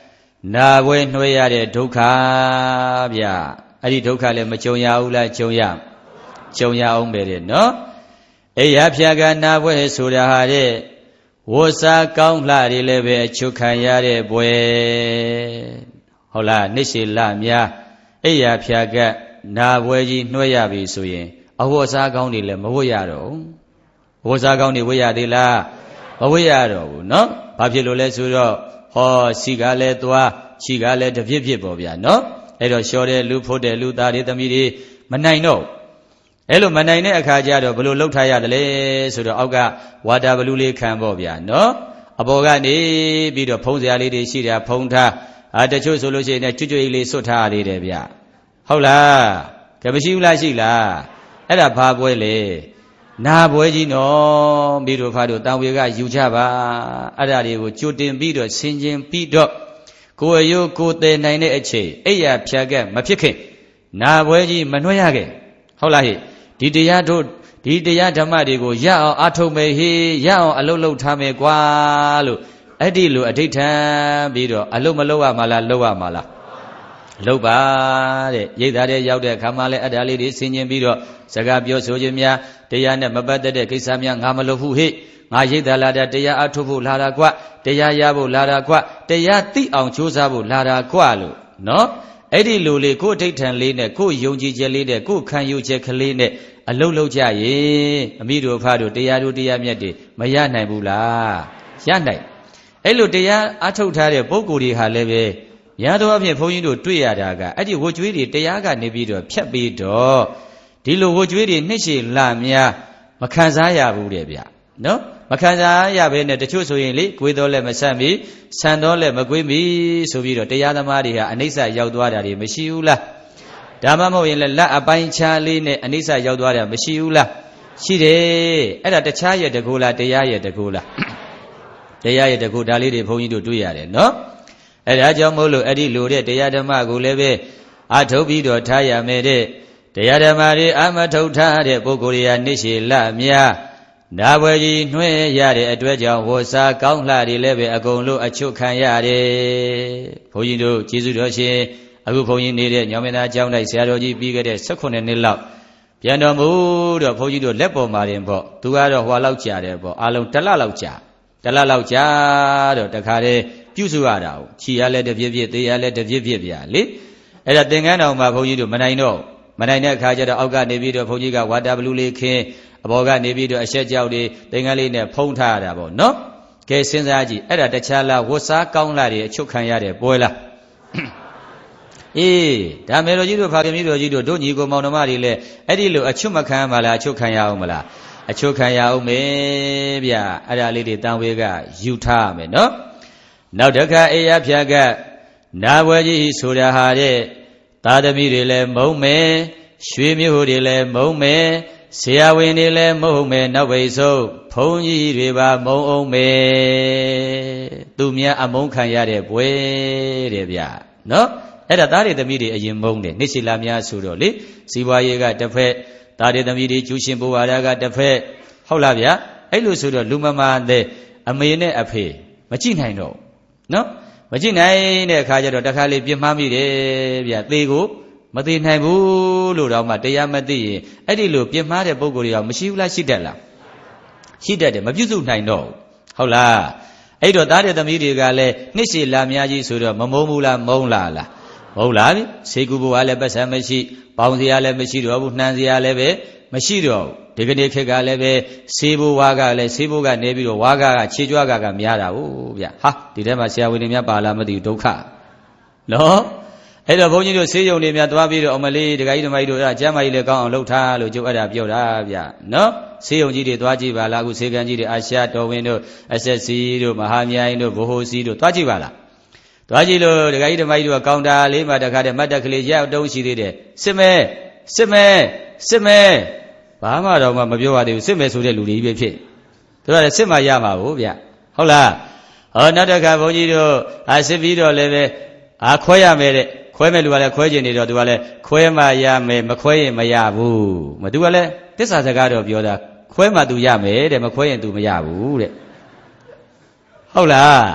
နာဘွယ်နှွှဲရတဲ့ဒုက္ခဗျအဲ့ဒီဒုက္ခလည်းမကြုံရဘူးလားကြုံရကြုံရအောင်ပဲတဲ့နော်အိယာဖြာကနာဘွယ်ဆိုတာဟာတဲ့ဝတ်စားကောင်းလှတွေလည်းပဲအချုပ်ခံရတဲ့ဘွယ်ဟုတ်လားနှစ်ရှည်လများအိယာဖြာကနာဘွယ်ကြီးနှွှဲရပြီဆိုရင်အဝတ်စားကောင်းတွေလည်းမဝတ်ရတော့ဘူးဝတ်စားကောင်းတွေဝတ်ရသေးလားမဝတ်ရတော့ဘူးနော်ဘာဖြစ်လို့လဲဆိုတော့ဟောစီကလည်းသွားခြိကလည်းတပြစ်ပြစ်ပေါ့ဗျာနော်အဲ့တော့လျှော်တဲ့လူဖို့တဲ့လူသားတွေသမီးတွေမနိုင်တော့အဲ့လိုမနိုင်တဲ့အခါကျတော့ဘယ်လိုလှုပ်ထားရတယ်လဲဆိုတော့အောက်ကဝါတာဘလူးလေးခံပေါ့ဗျာနော်အပေါ်ကနေပြီးတော့ဖုံးစရာလေးတွေရှိတာဖုံးထားအာတချို့ဆိုလို့ရှိရင်ကျွတ်ကျွတ်လေးဆွတ်ထားရသေးတယ်ဗျဟုတ်လားကဲမရှိဘူးလားရှိလားအဲ့ဒါဘာပွဲလဲနာပွဲကြီးနော်ပြီးတော့ဖားတို့တန်ဝေကယူကြပါအဲ့ဒါတွေကိုကြိုတင်ပြီးတော့ဆင်ခြင်ပြီးတော့ကိုယ်ရိုးကိုယ်သေးနိုင်တဲ့အချိန်အိယာဖြတ်ခဲ့မဖြစ်ခင်နာပွဲကြီးမနှွှဲရခဲ့ဟုတ်လားဟိဒီတရားတို့ဒီတရားဓမ္မတွေကိုရအောင်အထုတ်မယ်ဟိရအောင်အလုတ်လုတ်ထားမယ်ကွာလို့အဲ့ဒီလိုအဋိဋ္ဌံပြီးတော့အလုတ်မလုတ်ရမှာလားလုတ်ရမှာလားလုတ်ပါတဲ့ရိတ်သားတဲ့ရောက်တဲ့အခါမှလည်းအတ္တလေးတွေဆင်ခြင်ပြီးတော့စကားပြောဆိုခြင်းများတရားနဲ့မပတ်သက်တဲ့ကိစ္စများငါမလုပ်ဘူးဟိငါရိတ်သားလာတဲ့တရားအထုတ်ဖို့လာတာကွတရားရဖို့လာတာကွတရားသိအောင်ကြိုးစားဖို့လာတာကွလို့နော်အဲ့ဒီလိုလေကိုယ်အဋိဋ္ဌံလေးနဲ့ကိုယ်ယုံကြည်ချက်လေးနဲ့ကိုယ်ခံယူချက်ကလေးနဲ့အလုတ်လုတ်ကြရင်အမိတို့ဖားတို့တရားတို့တရားမြတ်တွေမရနိုင်ဘူးလားရနိုင်အဲ့လိုတရားအထုတ်ထားတဲ့ပုဂ္ဂိုလ်တွေဟာလည်းပဲများသောအားဖြင့်ဘုန်းကြီးတို့တွေ့ရတာကအဲ့ဒီဝတ်ကြွေးတွေတရားကနေပြီးတော့ဖြတ်ပြီးတော့ဒီလိုဝတ်ကြွေးတွေနှစ်ရှည်လများမခံစားရဘူးတဲ့ဗျနော်မခံစားရဘဲနဲ့တချို့ဆိုရင်လေကိုယ်တော်လည်းမဆန့်မီဆန်တော်လည်းမကွေးမီဆိုပြီးတော့တရားသမားတွေဟာအနိစ္စရောက်သွားတာတွေမရှိဘူးလားဒါမှမဟုတ်ရင်လည်းလက်အပိုင်းခြားလေးနဲ့အနိစ္စရောက်သွားတာမရှိဘူးလားရှိတယ်အဲ့ဒါတခြားရဲ့တကူလားတရားရဲ့တကူလားတရားရဲ့တကူဒါလေးတွေဘုန်းကြီးတို့တွေ့ရတယ်နော်အဲ့ဒါကြောင့်မို့လို့အဲ့ဒီလိုတဲ့တရားဓမ္မကိုလည်းပဲအထုတ်ပြီးတော့ထားရမယ်တဲ့တရားဓမ္မတွေအမထုတ်ထားတဲ့ပုဂ္ဂိုလ်တွေဟာနှစ်ရှည်လများနာဘွယ်ကြီးနှွှဲရတဲ့အတွက်ကြောင့်ဝတ်စားကောင်းလှတွေလည်းပဲအကုန်လုံးအချုပ်ခံရတယ်ဘုန်းကြီးတို့ကျေးဇူးတော်ရှင်အခုဘုန်းကြီးနေတဲ့ညောင်မင်းသားကျောင်း၌ဆရာတော်ကြီးပြီးခဲ့တဲ့၁၈နှစ်လောက်ပြန်တော်မူတော့ဘုန်းကြီးတို့လက်ပေါ်မှာတင်ပေါ့သူကတော့ဟွာလောက်ကြာတယ်ပေါ့အလုံးတစ်လလောက်ကြာတစ်လလောက်ကြာတော့တခါတည်းပြုစုရတာကိုခြီရလဲတပြည့်ပြည့်သေးရလဲတပြည့်ပြည့်ဗျာလေအဲ့ဒါသင်္ကန်းတော်မှာဘုန်းကြီးတို့မနိုင်တော့မနိုင်တဲ့အခါကျတော့အောက်ကနေပြီးတော့ဘုန်းကြီးကဝါတာဘလူးလေးခင်းအဘော်ကနေပြီးတော့အဆက်ကြောက်တွေသင်္ကန်းလေးနဲ့ဖုံးထားရတာပေါ့နော်ကဲစဉ်းစားကြည့်အဲ့ဒါတခြားလားဝတ်စားကောင်းလာတွေအချုပ်ခံရတဲ့ပွဲလားအေးဒါမေတော်ကြီးတို့ဖာခင်ကြီးတို့ကြီးတို့တို့ညီကိုမောင်နှမတွေလည်းအဲ့ဒီလိုအချုပ်မခံမလားအချုပ်ခံရအောင်မလားအချုပ်ခံရအောင်မေဗျာအဲ့ဒါလေးတွေတန်ဝေကယူထားမယ်နော်နောက်တစ်ခါအေယဖြာကနာဘွယ်ကြီးဆိုတာဟာတဲ့သာသမီတွေလည်းမုံမယ်ရွှေမျိုးတွေလည်းမုံမယ်ဆရာဝန်တွေလည်းမုံမယ်နောက်ပိတ်ဆုံးဘုန်းကြီးတွေပါမုံအောင်မယ်သူများအမုန်းခံရတဲ့ဘွယ်တဲ့ဗျာနော်အဲ့ဒါသားတွေသမီးတွေအရင်မုံတယ်နှစ်ရှည်လာများဆိုတော့လေစီးပွားရေးကတစ်ဖက်သားတွေသမီးတွေကျူးရှင်ဘဝရာကတစ်ဖက်ဟုတ်လားဗျာအဲ့လိုဆိုတော့လူမမာတဲ့အမေနဲ့အဖေမကြည့်နိုင်တော့နော်မကြည့်နိုင်တဲ့အခါကျတော့တခါလေပြင်းမှားမိတယ်ဗျသေကိုမသိနိုင်ဘူးလို့တော့မှတရားမသိရင်အဲ့ဒီလိုပြင်းမှားတဲ့ပုံကိုယ်တွေကမရှိဘူးလားရှိတတ်လားရှိတတ်တယ်မပြုစုနိုင်တော့ဟုတ်လားအဲ့တော့သားတဲ့သမီးတွေကလည်းနှစ်ရှည်လာများကြီးဆိုတော့မမုန်းဘူးလားမုန်းလားလားမဟုတ်လားဆေးကူဘဝလည်းပတ်စံမရှိပေါင်းစရာလည်းမရှိတော့ဘူးနှမ်းစရာလည်းပဲမရှိတော့ဒီကနေ့ခေတ်ကလည်းပဲဆေးဘိုးဝါကလည်းဆေးဘိုးကနေပြီးတော့ဝါကကခြေကြွားကကများတာဟုတ်ဗျဟာဒီထဲမှာဆရာဝန်တွေများပါလာမသိဘူးဒုက္ခနော်အဲ့တော့ဘုန်းကြီးတို့ဆေးရုံတွေများသွားပြီးတော့အမလေးဒကာကြီးဓမ္မကြီးတို့အဲ့ကျမ်းမာကြီးလည်းကောင်းအောင်လုပ်ထားလို့ကျုပ်အဲ့ဒါပြောတာဗျနော်ဆေးရုံကြီးတွေသွားကြည့်ပါလားအခုဆေးကန်ကြီးတွေအာရှတော်ဝင်တို့ အက်စ် အက်စ် စီ တို့မဟာမြိုင်တို့ဘိုဟိုစီတို့သွားကြည့်ပါလားသွားကြည့်လို့ဒကာကြီးဓမ္မကြီးတို့ကကောင်တာလေးမှာတခါတည်းမတ်တက်ကလေးရောက်တုံးရှိသေးတယ်စစ်မဲစစ်မဲစစ်မဲဘာမှတော့မပြောရသေးဘူးစစ်မဲဆိုတဲ့လူတွေကြီးပဲဖြစ်သူကလည်းစစ်မှရမှာဘူးဗျဟုတ်လားဟောနောက်တစ်ခါဘုန်းကြီးတို့အာစစ်ပြီးတော့လည်းပဲအာခွဲရမယ်တဲ့ခွဲမဲ့လူကလည်းခွဲကျင်နေတော့သူကလည်းခွဲမှရမယ်မခွဲရင်မရဘူးမသူကလည်းသစ္စာစကားတော့ပြောတာခွဲမှသူရမယ်တဲ့မခွဲရင်သူမရဘူးတဲ့ဟုတ်လား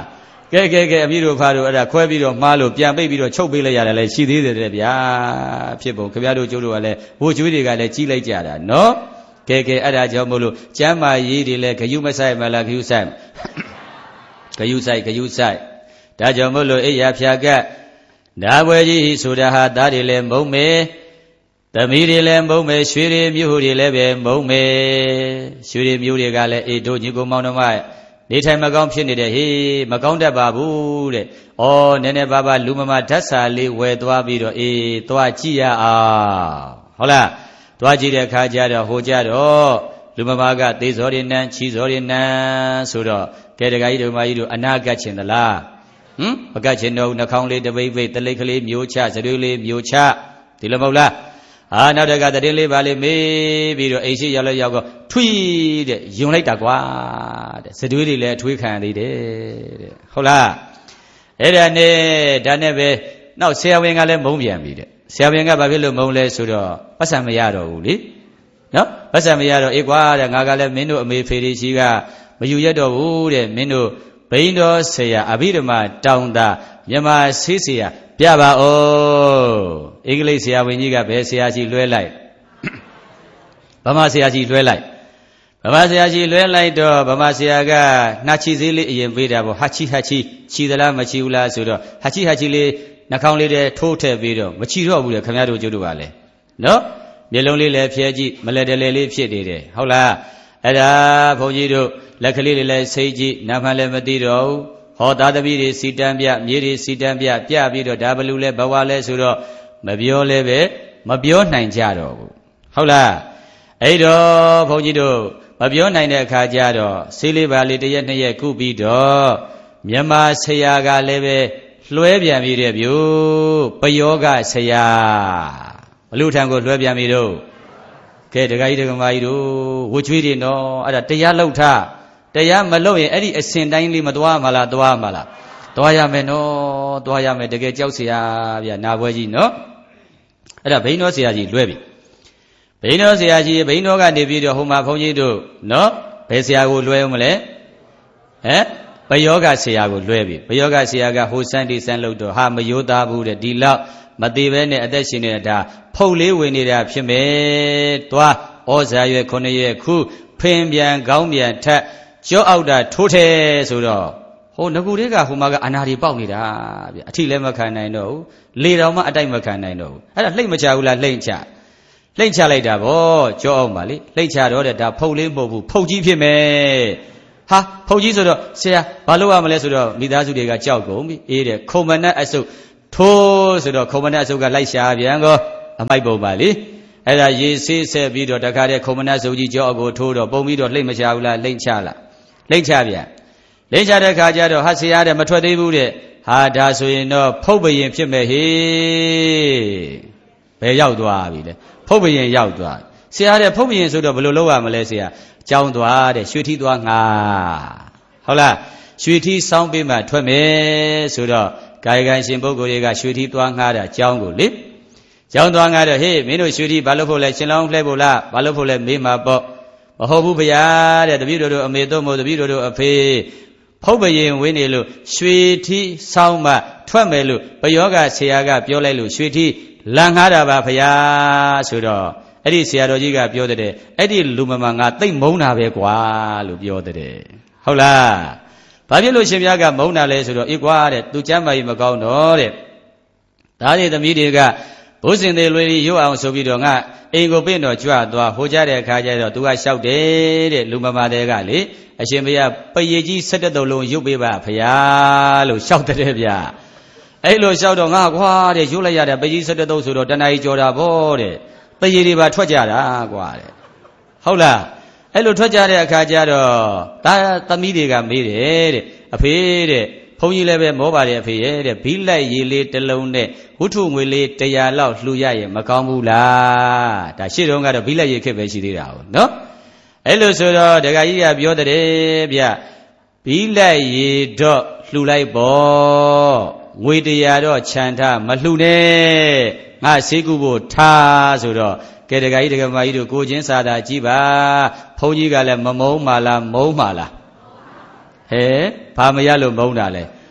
ကဲကဲကဲအမိတို့ဖားတို့အဲ့ဒါခွဲပြီးတော့မှားလို့ပြန်ပိတ်ပြီးတော့ချုပ်ပေးလိုက်ရတယ်လေရှိသေးတယ်ဗျာဖြစ်ပုံခင်ဗျားတို့ကျိုးတို့ကလည်းဘိုးကျွေးတွေကလည်းကြီးလိုက်ကြတာနော်ကဲကဲအဲ့ဒါကြောင့်မို့လို့ကျမ်းမာရေးတွေလည်းဂယုမဆိုင်မလားဂယုဆိုင်ဂယုဆိုင်ဂယုဆိုင်ဒါကြောင့်မို့လို့အိယာဖြာကနာဘွယ်ကြီးဆိုတာဟာသားတွေလည်းမုံမေသမီးတွေလည်းမုံမေရွှေတွေမြို့တွေလည်းပဲမုံမေရွှေတွေမြို့တွေကလည်းအေးတို့ညီကိုမောင်နှမနေထိုင်မကောင်းဖြစ်နေတယ်ဟေးမကောင်းတတ်ပါဘူးတဲ့။ဩနည်းနည်းပါးပါးလူမမဓာတ်စာလေးဝယ်သွားပြီးတော့အေးသွားကြည့်ရအောင်ဟုတ်လား။သွားကြည့်တဲ့အခါကျတော့ဟိုကြတော့လူမမကသေးစောရနန်းချီစောရနန်းဆိုတော့ကဲတကကြီးတို့မကြီးတို့အနာကတ်ချင်သလားဟမ်မကတ်ချင်တော့နှာခေါင်းလေးတပိတ်ပိတ်တလိတ်ကလေးမျိုးချစရွေးလေးမျိုးချဒီလိုမဟုတ်လားအာနောက်တကတရင်လေးပါလေးမေးပြီးတော့အိမ်ရှိရောက်လို့ရောက်တော့ထွီးတဲ့ယုံလိုက်တာကွာတဲ့စတွေးတွေလည်းအထွေးခံသေးတယ်တဲ့ဟုတ်လားအဲ့ဒါနဲ့ဒါနဲ့ပဲနောက်ဆရာဝန်ကလည်းမုန်းပြန်ပြီတဲ့ဆရာဝန်ကဘာဖြစ်လို့မုန်းလဲဆိုတော့ပတ်စံမရတော့ဘူးလေနော်ပတ်စံမရတော့အေးကွာတဲ့ငါကလည်းမင်းတို့အမေဖေတွေရှိကမယူရတော့ဘူးတဲ့မင်းတို့ဘိန်းတော်ဆရာအဘိဓမ္မာတောင်တာမြမဆေးဆရာပြပါဦးအင်္ဂလိပ်ဆရာဝန်ကြီးကဘယ်ဆရာကြီးလွှဲလိုက်ဗမာဆရာကြီးလွှဲလိုက်ဗမာဆရာကြီးလွှဲလိုက်တော့ဗမာဆရာကနှာချီစည်းလေးအရင်ပေးတာပေါ့ဟာချီဟာချီချီသလားမချီဘူးလားဆိုတော့ဟာချီဟာချီလေးနှာခေါင်းလေးတည်းထိုးထည့်ပြီးတော့မချီတော့ဘူးလေခင်ဗျားတို့ကျုပ်တို့ကလည်းနော်မျက်လုံးလေးလည်းဖြဲကြည့်မလဲတလဲလေးဖြစ်နေတယ်ဟုတ်လားအဲ့ဒါဘုန်းကြီးတို့လက်ကလေးလေးလည်းစိတ်ကြည့်နာမှလည်းမသိတော့ဘူးဟောသားသမီးတွေစီတန်းပြမြေတွေစီတန်းပြပြပြီးတော့ဒါဘလူလဲဘဝလဲဆိုတော့မပြောလဲပဲမပြောနိုင်ကြတော့ဘူးဟုတ်လားအဲ့တော့ဘုန်းကြီးတို့မပြောနိုင်တဲ့အခါကျတော့ဆေးလေးပါလေးတစ်ရက်နှစ်ရက်ကုပြီးတော့မြန်မာဆရာကလည်းပဲလွှဲပြန်ပြီးတဲ့ဗျို့ပယောဂဆရာဘလူထံကိုလွှဲပြန်ပြီးတော့ကဲဒကာကြီးဒကာမကြီးတို့ဝှချွေးတွေနော်အဲ့ဒါတရားလောက်ထားတရားမလုပ်ရင်အဲ့ဒီအစဉ်တိုင်းလေးမသွားမလားသွားမလားသွားရမယ်နော်သွားရမယ်တကယ်ကြောက်เสียဗျာနာပွဲကြီးနော်အဲ့ဒါဘိန်းတော်ဆရာကြီးလွှဲပြီဘိန်းတော်ဆရာကြီးဘိန်းတော်ကနေပြီးတော့ဟိုမှာဘုန်းကြီးတို့နော်ဘယ်ဆရာကိုလွှဲအောင်မလဲဟမ်ဘယောဂဆရာကိုလွှဲပြီဘယောဂဆရာကဟိုစန်းဒီစန်းလို့တော့ဟာမယိုးသားဘူးတဲ့ဒီလောက်မသေးပဲနဲ့အသက်ရှင်နေတာဖုတ်လေးဝင်နေတာဖြစ်မယ်သွားဩဇာရွယ်ခုနှစ်ရွယ်ခုဖင်ပြန်ကောင်းပြန်ထက်ကြောအောက်တာထိုးတယ်ဆိုတော့ဟိုငကူတွေကဟိုမှာကအနာတွေပေါက်နေတာဗျအထီလည်းမခံနိုင်တော့ဘူးလေတော်မှအတိုက်မခံနိုင်တော့ဘူးအဲ့ဒါလှိမ့်မချဘူးလားလှိမ့်ချလှိမ့်ချလိုက်တာဗောကြောအောင်ပါလေလှိမ့်ချတော့တဲ့ဒါဖုတ်လေးမဟုတ်ဘူးဖုတ်ကြီးဖြစ်မယ်ဟာဖုတ်ကြီးဆိုတော့ဆရာဘာလုပ်ရမလဲဆိုတော့မိသားစုတွေကကြောက်ကုန်ပြီအေးတဲ့ခုံမနက်အစုပ်ထိုးဆိုတော့ခုံမနက်အစုပ်ကလိုက်ရှာပြန်ကောအမိုက်ပုံပါလေအဲ့ဒါရေဆေးဆက်ပြီးတော့တခါတည်းခုံမနက်စုပ်ကြီးကြောအကိုထိုးတော့ပုံပြီးတော့လှိမ့်မချဘူးလားလှိမ့်ချလားလှိမ့်ချပြန်လိမ့်ချတဲ့ခါကျတော့ဟာဆရာတဲ့မထွက်သေးဘူးတဲ့ဟာဒါဆိုရင်တော့ဖုတ်ပရင်ဖြစ်မဲ့ဟေးဘယ်ရောက်သွားပြီလဲဖုတ်ပရင်ရောက်သွားဆရာတဲ့ဖုတ်ပရင်ဆိုတော့ဘယ်လိုလုပ်ရမလဲဆရာကြောင်းသွားတဲ့ရွှေထီးသွားငါဟုတ်လားရွှေထီးစောင်းပေးမှထွက်မယ်ဆိုတော့ကာယကံရှင်ပုဂ္ဂိုလ်တွေကရွှေထီးသွားငါတာကြောင်းကိုလေကြောင်းသွားငါတော့ဟေးမင်းတို့ရွှေထီးဘာလို့ဖို့လဲရှင်လောင်းလှဲဖို့လားဘာလို့ဖို့လဲမေးမှာပေါ့မဟုတ်ဘူးဗျာတဲ့တပည့်တို့တို့အမေတို့မို့တပည့်တို့တို့အဖေဖုတ်ပရင်ဝင်းနေလို့ရွှေထီးဆောင်းမှထွက်မယ်လို့ပယောဂဆရာကပြောလိုက်လို့ရွှေထီးလန်ငှားတာပါဗျာဆိုတော့အဲ့ဒီဆရာတော်ကြီးကပြောတဲ့အဲ့ဒီလူမမငါသိမ့်မုန်းတာပဲကွာလို့ပြောတဲ့ဟုတ်လားဘာဖြစ်လို့ရှင်ဘုရားကမုန်းတာလဲဆိုတော့အေးကွာတဲ့သူကျမ်းမာကြီးမကောင်းတော့တဲ့ဒါတွေသမီးတွေကဘုဇင်သေးလွေရုပ်အောင်ဆိုပြီးတော့ငါအိမ်ကိုပြင့်တော့ကြွသွားဟိုကြတဲ့အခါကျတော့သူကလျှောက်တယ်တဲ့လူမမာတဲ့ကလေအရှင်ဘုရားပရိကြီး၁၁တုံလုံးရုပ်ပေးပါဖရာလို့လျှောက်တဲ့ဗျာအဲ့လိုလျှောက်တော့ငါကွာတဲ့ရုပ်လိုက်ရတဲ့ပရိကြီး၁၁တုံဆိုတော့တဏှာကြီးကြော်တာဗောတဲ့ပရိတွေပါထွက်ကြတာကွာတဲ့ဟုတ်လားအဲ့လိုထွက်ကြတဲ့အခါကျတော့ဒါသမီးတွေကမေးတယ်တဲ့အဖေတဲ့ဘုန်းကြီးလည်းပဲမောပါတယ်အဖေရဲ့တဲ့ဘီလိုက်ရေလေးတစ်လုံးနဲ့ဝုထုငွေလေးတရာလောက်လှူရရင်မကောင်းဘူးလားဒါရှေ့တုန်းကတော့ဘီလိုက်ရေခက်ပဲရှိသေးတာဟုတ်နော်အဲ့လိုဆိုတော့ဒကာကြီးကပြောတဲ့ဗျဘီလိုက်ရေတော့လှူလိုက်ပေါ့ငွေတရာတော့ခြံထားမလှူနဲ့ငါဆေးကုဖို့ထားဆိုတော့ကဲဒကာကြီးဒကာမကြီးတို့ကိုချင်းစာသာကြည့်ပါဘုန်းကြီးကလည်းမမုန်းပါလားမုန်းပါလားဟဲဘာမရလို့မုန်းတာလဲ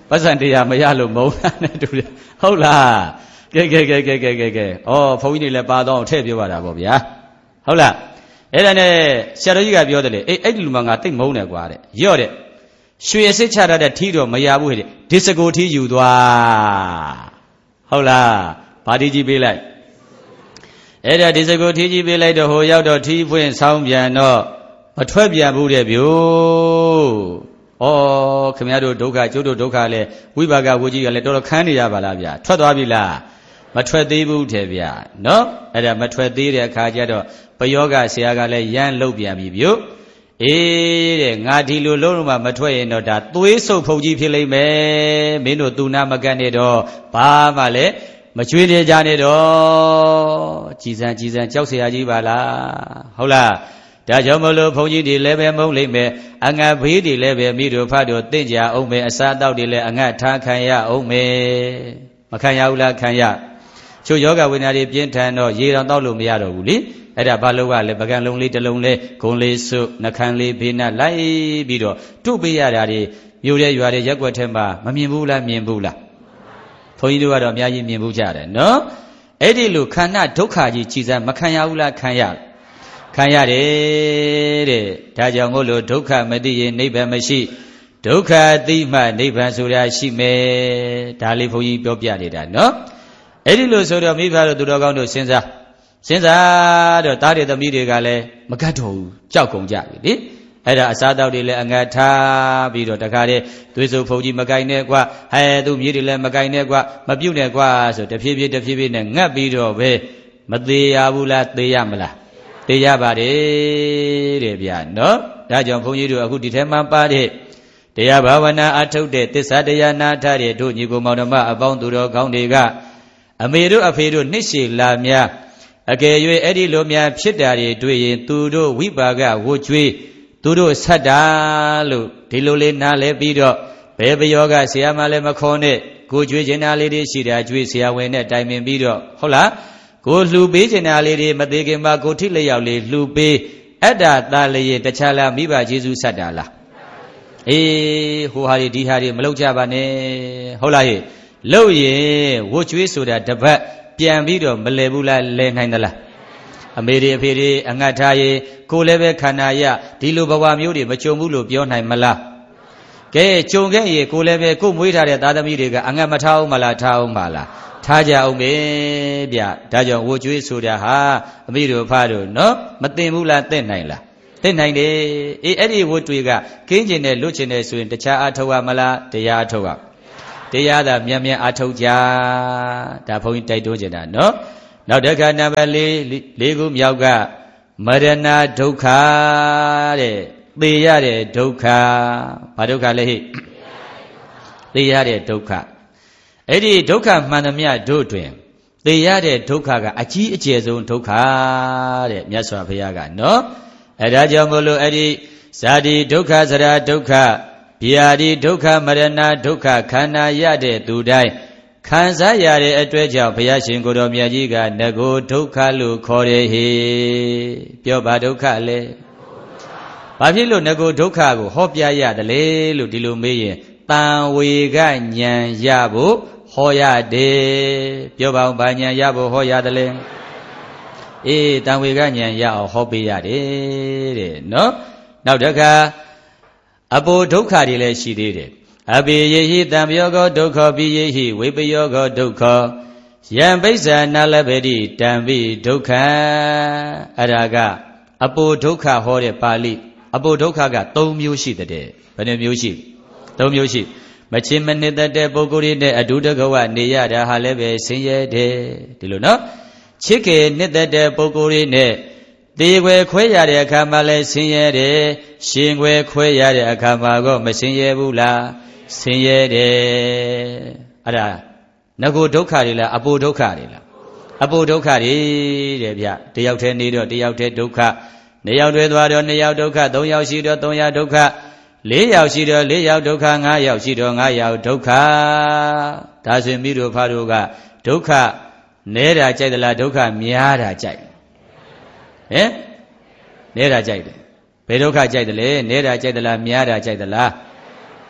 ပတ်စံတရားမရလို့မုန်းတာနဲ့တူတယ်ဟုတ်လားကဲကဲကဲကဲကဲကဲကဲဩဘုန်းကြီးတွေလည်းပါတော့ထည့်ပြောရတာပေါ့ဗျာဟုတ်လားအဲ့ဒါနဲ့ဆရာတော်ကြီးကပြောတယ်လေအေးအဲ့ဒီလူမငါတိတ်မုန်းတယ်ကွာတဲ့ရော့တဲ့ရွှေအစစ်ချရတဲ့ထီးတော့မရဘူးဟဲ့ဒီစကိုထီးယူသွားဟုတ်လားဘာထီးကြီးပေးလိုက်အဲ့ဒါဒီစကိုထီးကြီးပေးလိုက်တော့ဟိုရောက်တော့ထီးဖွင့်ဆောင်းပြန်တော့မထွက်ပြန်ဘူးတဲ့ဗျို့ဩခင်ဗျားတို့ဒုက္ခကျုပ်တို့ဒုက္ခလဲဝိပါကဝကြီးကလည်းတော်တော်ခန်းနေရပါလားဗျာထွက်သွားပြီလားမထွက်သေးဘူးတဲ့ဗျာနော်အဲ့ဒါမထွက်သေးတဲ့အခါကျတော့ပယောဂဆရာကလည်းရမ်းလုတ်ပြန်ပြီဗျို့အေးတဲ့ငါဒီလိုလုံးလုံးမှမထွက်ရင်တော့ဒါသွေးဆုပ်ဖုန်ကြီးဖြစ်လိမ့်မယ်မင်းတို့သူနာမကတ်နေတော့ဘာမှလည်းမကြွေးနေကြနဲ့တော့ကြည်စံကြည်စံကြောက်เสียကြီးပါလားဟုတ်လားဒါကြောင့်မလို့ဘုန်းကြီးတွေလည်းပဲမုန်းလိမ့်မယ်အငတ်ဘေးတွေလည်းပဲမိတို့ဖတ်တို့တင့်ကြအောင်မယ်အစာတောက်တွေလည်းအငတ်ထားခံရအောင်မယ်မခံရဘူးလားခံရချို့ယောဂဝိညာဉ်တွေပြင်းထန်တော့ရေတောင်တောက်လို့မရတော့ဘူးလေအဲ့ဒါဘာလို့ကလဲပကံလုံးလေးတစ်လုံးလေးဂုံလေးစုနှခမ်းလေးဘေးနဲ့လိုက်ပြီးတော့တုတ်ပေးရတာတွေမြို့တဲ့ရွာတဲ့ရက်ွက်ထဲမှာမမြင်ဘူးလားမြင်ဘူးလားဘုန်းကြီးတို့ကတော့အများကြီးမြင်ဘူးကြတယ်နော်အဲ့ဒီလိုခန္ဓာဒုက္ခကြီးကြည်စမ်းမခံရဘူးလားခံရခံရတယ်တဲ့ဒါကြောင့်မို့လို့ဒုက္ခမသိရင်နိဗ္ဗာန်မရှိဒုက္ခသိမှနိဗ္ဗာန်ဆိုတာရှိမယ်ဒါလေးဘုန်းကြီးပြောပြနေတာနော်အဲ့ဒီလိုဆိုတော့မိဘတို့သူတော်ကောင်းတို့စဉ်းစားစဉ်းစားတော့တားတဲ့သမီးတွေကလည်းမကတ်တော့ဘူးကြောက်ကုန်ကြပြီလေအဲ့ဒါအစားတောက်တွေလည်းအငတ်ထားပြီးတော့တခါတည်းသွေးစုပ်ဖုန်ကြီးမကင်နဲ့ကွာဟဲသူမြေးတွေလည်းမကင်နဲ့ကွာမပြုတ်နဲ့ကွာဆိုတဖြည်းဖြည်းတဖြည်းဖြည်းနဲ့ငတ်ပြီးတော့ပဲမသေးရဘူးလားသေရမလားသေရပါတယ်တဲ့ဗျာနော်ဒါကြောင့်ဘုန်းကြီးတို့အခုဒီထဲမှာပါတဲ့တရားဘာဝနာအထုတ်တဲ့သစ္စာတရားနာထားတဲ့တို့ညီကိုမောင်နှမအပေါင်းသူတော်ကောင်းတွေကအမေတို့အဖေတို့နှိရှိလာများအကယ်၍အဲ့ဒီလိုများဖြစ်တာတွေတွေ့ရင်သူတို့ဝိပါကဝှကျွေးသူတို့ဆက်တာလို့ဒီလိုလေးနားလဲပြီးတော့ဘယ်ပယောကဆရာမလည်းမခေါ်နဲ့ကိုကြွေးကျင်တာလေးတွေရှိတာကြွေးဆရာဝန်နဲ့တိုင်ပင်ပြီးတော့ဟုတ်လားကိုလှူပေးကျင်တာလေးတွေမသေးခင်မှာကိုထိလျောက်လေးလှူပေးအတ္တသားလေးတခြားလားမိဘကျေးဇူးဆက်တာလားအေးဟိုဟာဒီဒီဟာတွေမလုပ်ကြပါနဲ့ဟုတ်လားဟဲ့လုပ်ရင်ဝှကျွေးဆိုတာတပတ်ပြန်ပြီးတော့မလဲဘူးလားလဲနိုင်သလားအမေတွေအဖေတွေအငတ်ထားရင်ကိုလည်းပဲခန္ဓာရဒီလိုဘဝမျိုးတွေမကြုံဘူးလို့ပြောနိုင်မလားကဲကြုံခဲ့ရင်ကိုလည်းပဲကိုမွေးထားတဲ့သားသမီးတွေကအငတ်မထားအောင်မလားထားအောင်မလားထားကြအောင်ပဲဗျဒါကြောင့်ဝှကျွေးဆိုတာဟာအမေတို့ဖားတို့နော်မသိဘူးလားသိနိုင်လားသိနိုင်တယ်အေးအဲ့ဒီဝှတွေကကင်းကျင်တဲ့လွတ်ကျင်တဲ့ဆိုရင်တခြားအထောက်ရမလားတရားအထောက်ရတရားသာမြန်မြန်အထောက်ကြဒါဘုန်းကြီးတိုက်တွန်းကြတာနော်နောက်တစ်ခါနံပါတ်၄လေးခုမြောက်ကမရဏဒုက္ခတဲ့သေရတဲ့ဒုက္ခဘာဒုက္ခလဲဟိသေရတဲ့ဒုက္ခအဲ့ဒီဒုက္ခမှန်သမျှတို့တွင်သေရတဲ့ဒုက္ခကအကြီးအကျယ်ဆုံးဒုက္ခတဲ့မြတ်စွာဘုရားကနော်အဲဒါကြောင့်မို့လို့အဲ့ဒီဇာတိဒုက္ခစရာဒုက္ခဗျာတိဒုက္ခမရဏဒုက္ခခန္ဓာရတဲ့သူတိုင်းခံစားရတဲ့အတွက်ကြောင့်ဘုရားရှင်ကိုယ်တော်မြတ်ကြီးကငကိုဒုက္ခလို့ခေါ်တယ်ဟေပြောပါဒုက္ခလဲဘာဖြစ်လို့ငကိုဒုက္ခကိုဟောပြရတယ်လေလို့ဒီလိုမေးရင်တန်ဝေကဉာဏ်ရဖို့ဟောရတယ်ပြောပါဦးဘာဉာဏ်ရဖို့ဟောရတယ်လဲအေးတန်ဝေကဉာဏ်ရအောင်ဟောပေးရတယ်တဲ့နော်နောက်တစ်ခါအပိုဒုက္ခတွေလည်းရှိသေးတယ်အပိယေဟိတံပယောကောဒုက္ခပိယေဟိဝိပယောကောဒုက္ခယံပိစ္ဆာနာလဗေတိတံပိဒုက္ခအဲ့ဒါကအပိုဒုက္ခဟောတဲ့ပါဠိအပိုဒုက္ခက၃မျိုးရှိတဲ့ဘယ်နှမျိုးရှိ၃မျိုးရှိမချင်းမနစ်တဲ့ပုဂ္ဂိုလ်တွေနဲ့အတူတကွနေရတာဟာလည်းပဲဆင်းရဲတယ်ဒီလိုနော်ချစ်ခင်နှစ်သက်တဲ့ပုဂ္ဂိုလ်တွေနဲ့တေခွဲခွဲရတဲ့အခါမှာလည်းဆင်းရဲတယ်ရှင်ခွဲခွဲရတဲ့အခါမှာတော့မဆင်းရဲဘူးလားဆင်းရဲတယ်အဲ့ဒါငကိုဒုက္ခတွေလားအပိုဒုက္ခတွေလားအပိုဒုက္ခတွေတဲ့ဗျတယောက်တည်းနေတော့တယောက်တည်းဒုက္ခနှစ်ယောက်တွဲသွားတော့နှစ်ယောက်ဒုက္ခသုံးယောက်ရှိတော့သုံးယောက်ဒုက္ခလေးယောက်ရှိတော့လေးယောက်ဒုက္ခငါးယောက်ရှိတော့ငါးယောက်ဒုက္ခဒါဆိုရင်မိတို့ဖားတို့ကဒုက္ခနဲတာကြိုက်သလားဒုက္ခများတာကြိုက်ဟင်နဲတာကြိုက်တယ်ဘယ်ဒုက္ခကြိုက်တယ်လဲနဲတာကြိုက်သလားများတာကြိုက်သလား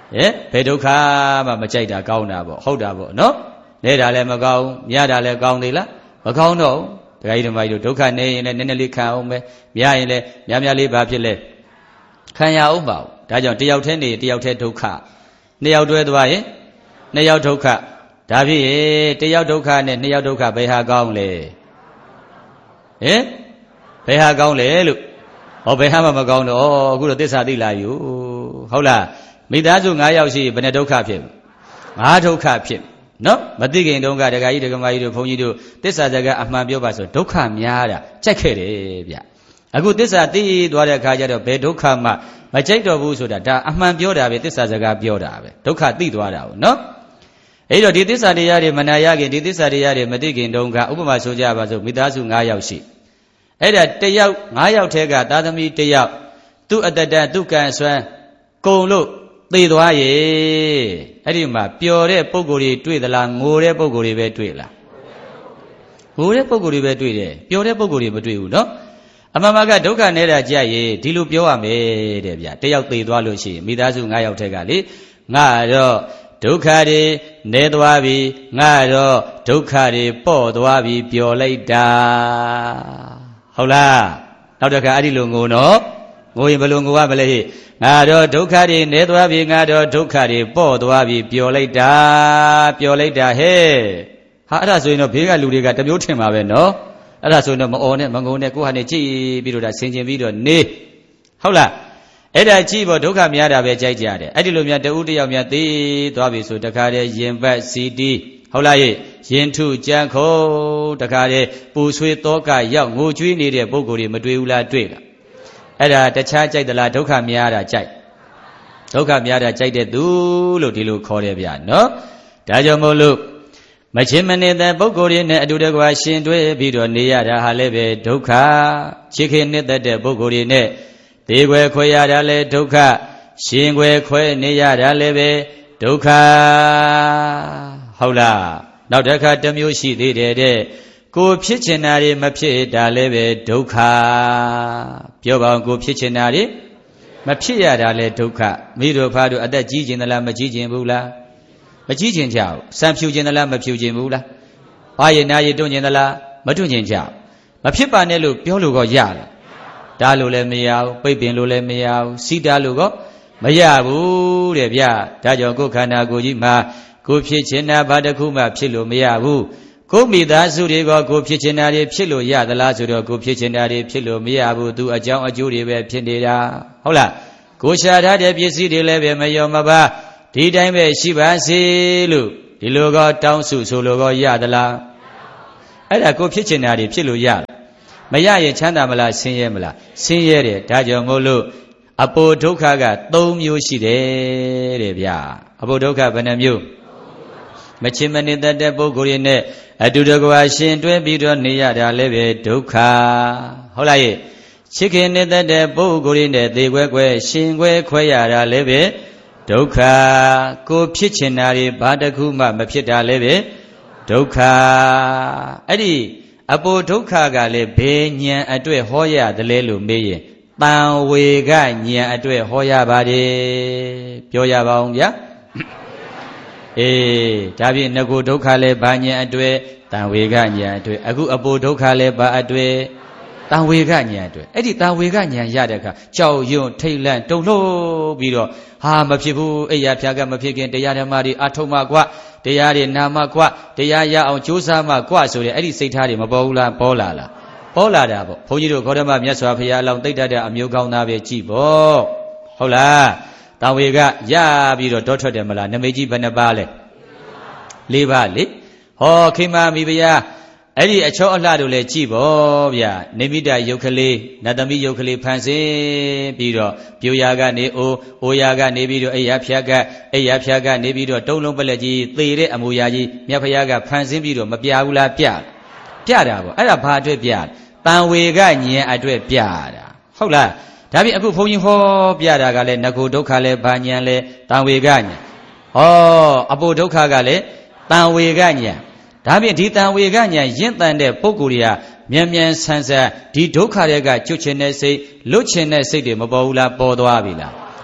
ဟဲ့ဘယ်ဒုက္ခမှမကြိုက်တာကောင်းတာပေါ့ဟုတ်တာပေါ့နော်နေတာလည်းမကောင်းမြရတာလည်းကောင်းသေးလားမကောင်းတော့ဒကာကြီးဓမ္မကြီးတို့ဒုက္ခနေရင်လည်းနည်းနည်းလေးခံအောင်ပဲမြရရင်လည်းများများလေးဘာဖြစ်လဲခံရအောင်ပါဒါကြောင့်တယောက်တည်းနေတယောက်တည်းဒုက္ခနှစ်ယောက်တွဲသွားရင်နှစ်ယောက်ဒုက္ခဒါဖြစ်ရင်တယောက်ဒုက္ခနဲ့နှစ်ယောက်ဒုက္ခဘယ်ဟာကောင်းလဲဟင်ဘယ်ဟာကောင်းလဲလို့ဟောဘယ်ဟာမှမကောင်းတော့အခုတော့သစ္စာသိလာယူဟုတ်လားမိသားစု၅ယောက်ရှိဘယ်နဲ့ဒုက္ခဖြစ်ငါးဒုက္ခဖြစ်နော်မသိခင်တုန်းကဒကာကြီးဒကာမကြီးတို့ဘုန်းကြီးတို့သစ္စာစကားအမှန်ပြောပါဆိုဒုက္ခများတာကြိုက်ခဲ့တယ်ဗျအခုသစ္စာသိသွားတဲ့အခါကျတော့ဘယ်ဒုက္ခမှမကြိုက်တော့ဘူးဆိုတာဒါအမှန်ပြောတာပဲသစ္စာစကားပြောတာပဲဒုက္ခသိသွားတာဟုတ်နော်အဲ့တော့ဒီသစ္စာတရားတွေမနာရခင်ဒီသစ္စာတရားတွေမသိခင်တုန်းကဥပမာဆိုကြပါစို့မိသားစု၅ယောက်ရှိအဲ့ဒါတယောက်၅ယောက်ထဲကသားသမီးတယောက်သူ့အတ္တတသူ့ကံဆွမ်းကုံလို့သိသွားရဲ့အဲ့ဒီမှာပျော်တဲ့ပုံကိုယ်တွေတွေ့သလားငိုတဲ့ပုံကိုယ်တွေပဲတွေ့လားငိုတဲ့ပုံကိုယ်တွေပဲတွေ့တယ်ပျော်တဲ့ပုံကိုယ်တွေမတွေ့ဘူးနော်အမှန်မှန်ကဒုက္ခနေတာကြရဲ့ဒီလိုပြောရမယ်တဲ့ဗျတယောက်သိသွားလို့ရှိရင်မိသားစု၅ယောက်ထဲကလေငါတော့ဒုက္ခတွေနေသွားပြီငါတော့ဒုက္ခတွေပေါ့သွားပြီပျော်လိုက်တာဟုတ်လားနောက်တစ်ခါအဲ့ဒီလိုငိုနော်ငိုရင်ဘယ်လိုငိုရမလဲဟိငါတော့ဒုက္ခတွေနေသွားပြီငါတော့ဒုက္ခတွေပေါ့သွားပြီပျော်လိုက်တာပျော်လိုက်တာဟဲ့ဟာအဲ့ဒါဆိုရင်တော့ဘေးကလူတွေကတမျိုးထင်ပါပဲနော်အဲ့ဒါဆိုရင်တော့မအော်နဲ့မငုံနဲ့ကိုယ့်ဟာနဲ့ကြည်ပြီးတော့ဒါဆင်ကျင်ပြီးတော့နေဟုတ်လားအဲ့ဒါကြည့်ဖို့ဒုက္ခများတာပဲကြိုက်ကြတယ်အဲ့ဒီလိုများတဦးတယောက်များသိသွားပြီဆိုတခါတည်းရင်ပတ်စီတီးဟုတ်လားရဲ့ရင်ထုကြံခုံတခါတည်းပူဆွေးတောကရောက်ငိုကြွေးနေတဲ့ပုဂ္ဂိုလ်တွေမတွေ့ဘူးလားတွေ့လားအဲ့ဒါတခြားကြိုက်သလားဒုက္ခများတာကြိုက်ဒုက္ခများတာကြိုက်တဲ့သူလို့ဒီလိုခေါ်တယ်ဗျာနော်ဒါကြောင့်မို့လို့မချင်းမနေတဲ့ပုဂ္ဂိုလ်တွေနဲ့အတူတကွာရှင်တွဲပြီးတော့နေရတာဟာလည်းပဲဒုက္ခချစ်ခင်နှစ်သက်တဲ့ပုဂ္ဂိုလ်တွေနဲ့သေခွဲခွဲရတာလည်းဒုက္ခရှင်ခွဲခွဲနေရတာလည်းပဲဒုက္ခဟုတ်လားနောက်တစ်ခါတစ်မျိုးရှိသေးတယ်တဲ့ကိုဖြစ်ချင်တာတွေမဖြစ်တာလည်းပဲဒုက္ခပြောပါအောင်ကိုဖြစ်ချင်တာတွေမဖြစ်ရတာလည်းဒုက္ခမိတို့ဖားတို့အသက်ကြီးခြင်းသလားမကြီးခြင်းဘူးလားမကြီးခြင်းကြောက်စံဖြူခြင်းသလားမဖြူခြင်းဘူးလားဘာရနာရတွန့်ခြင်းသလားမတွန့်ခြင်းကြောက်မဖြစ်ပါနဲ့လို့ပြောလို့ကောရလားတားလို့လည်းမရဘူးပိတ်ပင်လို့လည်းမရဘူးစီတာလို့ကောမရဘူးတဲ့ဗျဒါကြောင့်ကိုယ်ခန္ဓာကိုယ်ကြီးမှာကိုဖြစ်ခြင်းတာဘာတစ်ခုမှဖြစ်လို့မရဘူးကိုမိသားစုတွေကကိုဖြစ်ချင်တာတွေဖြစ်လို့ရသလားဆိုတော့ကိုဖြစ်ချင်တာတွေဖြစ်လို့မရဘူးသူအကြောင်းအကျိုးတွေပဲဖြစ်နေတာဟုတ်လားကိုရှာထားတဲ့ပစ္စည်းတွေလည်းပဲမယောမပါဒီတိုင်းပဲရှိပါစေလို့ဒီလိုကတောင်းစုဆိုလိုကရသလားအဲ့ဒါကိုဖြစ်ချင်တာတွေဖြစ်လို့ရမရရင်ချမ်းသာမလားဆင်းရဲမလားဆင်းရဲတယ်ဒါကြောင့်မို့လို့အပိုဒုက္ခက၃မျိုးရှိတယ်တဲ့ဗျာအပိုဒုက္ခဘယ်နှမျိုးမချင်မနေတတ်တဲ့ပုဂ္ဂိုလ်တွေနဲ့အတူတကွာရှင်တွဲပြီးတော့နေရတာလည်းပဲဒုက္ခဟုတ်လားရဲ့ချစ်ခင်နေတတ်တဲ့ပုဂ္ဂိုလ်တွေနဲ့သေခွဲခွဲရှင်ခွဲခွဲရတာလည်းပဲဒုက္ခကိုဖြစ်ချင်တာတွေဘာတစ်ခုမှမဖြစ်တာလည်းပဲဒုက္ခအဲ့ဒီအပိုဒုက္ခကလည်းဘယ်ဉာဏ်အတွက်ဟောရတယ်လဲလို့မေးရင်တန်ဝေကဉာဏ်အတွက်ဟောရပါတယ်ပြောရပါအောင်ဗျာအေးဒါဖြင့်ငကိုဒုက္ခလည်းဘာဉာဏ်အတွက်တန်ဝေကဉာဏ်အတွက်အခုအပိုဒုက္ခလည်းဘာအတွက်တန်ဝေကဉာဏ်အတွက်အဲ့ဒီတန်ဝေကဉာဏ်ရတဲ့အခါကြောက်ရွံ့ထိတ်လန့်တုန်လှုပ်ပြီးတော့ဟာမဖြစ်ဘူးအိယာဖြာကမဖြစ်ခင်တရားဓမ္မတွေအထုံးမှကွတရားတွေနာမှကွတရားရအောင်ကြိုးစားမှကွဆိုတဲ့အဲ့ဒီစိတ်ထားတွေမပေါ်ဘူးလားပေါ်လာလားပေါ်လာတာပေါ့ဘုန်းကြီးတို့ဂေါတမမြတ်စွာဘုရားအလောင်းသိတ္တတဲ့အမျိုးကောင်းသားပဲကြည်ပေါ့ဟုတ်လားတန်ဝေကရပြီးတော့တောထွက်တယ်မလားနမိတ်ကြီးဘယ်နှပါလဲ၄ပါးလေဟောခိမမိဖုရားအဲ့ဒီအချောအလှတို့လည်းကြည်ပေါ့ဗျာနေမိတယုတ်ကလေးနတ်သမီးယုတ်ကလေးဖန်ဆင်းပြီးတော့ပြိုရာကနေအိုးအိုရာကနေပြီးတော့အိယာဖြာကအိယာဖြာကနေပြီးတော့တုံးလုံးပလက်ကြီးသေတဲ့အမူအရာကြီးမြတ်ဖုရားကဖန်ဆင်းပြီးတော့မပြဘူးလားပြပြတာပေါ့အဲ့ဒါဘာအတွက်ပြတန်ဝေကဉာဏ်အတွက်ပြတာဟုတ်လားဒါပြင်အခုဘုန်းကြီးဟောပြတာကလည်းငကိုဒုက္ခလည်းဘာဉာဏ်လဲတန်ဝေကဉာဏ်ဟောအပိုဒုက္ခကလည်းတန်ဝေကဉာဏ်ဒါဖြင့်ဒီတန်ဝေကဉာဏ်ရင့်တန်တဲ့ပုဂ္ဂိုလ်တွေကမြန်မြန်ဆန်ဆန်ဒီဒုက္ခတွေကကျွတ်ချင်တဲ့စိတ်လွတ်ချင်တဲ့စိတ်တွေမပေါ်ဘူးလားပေါ်သွားပြီလား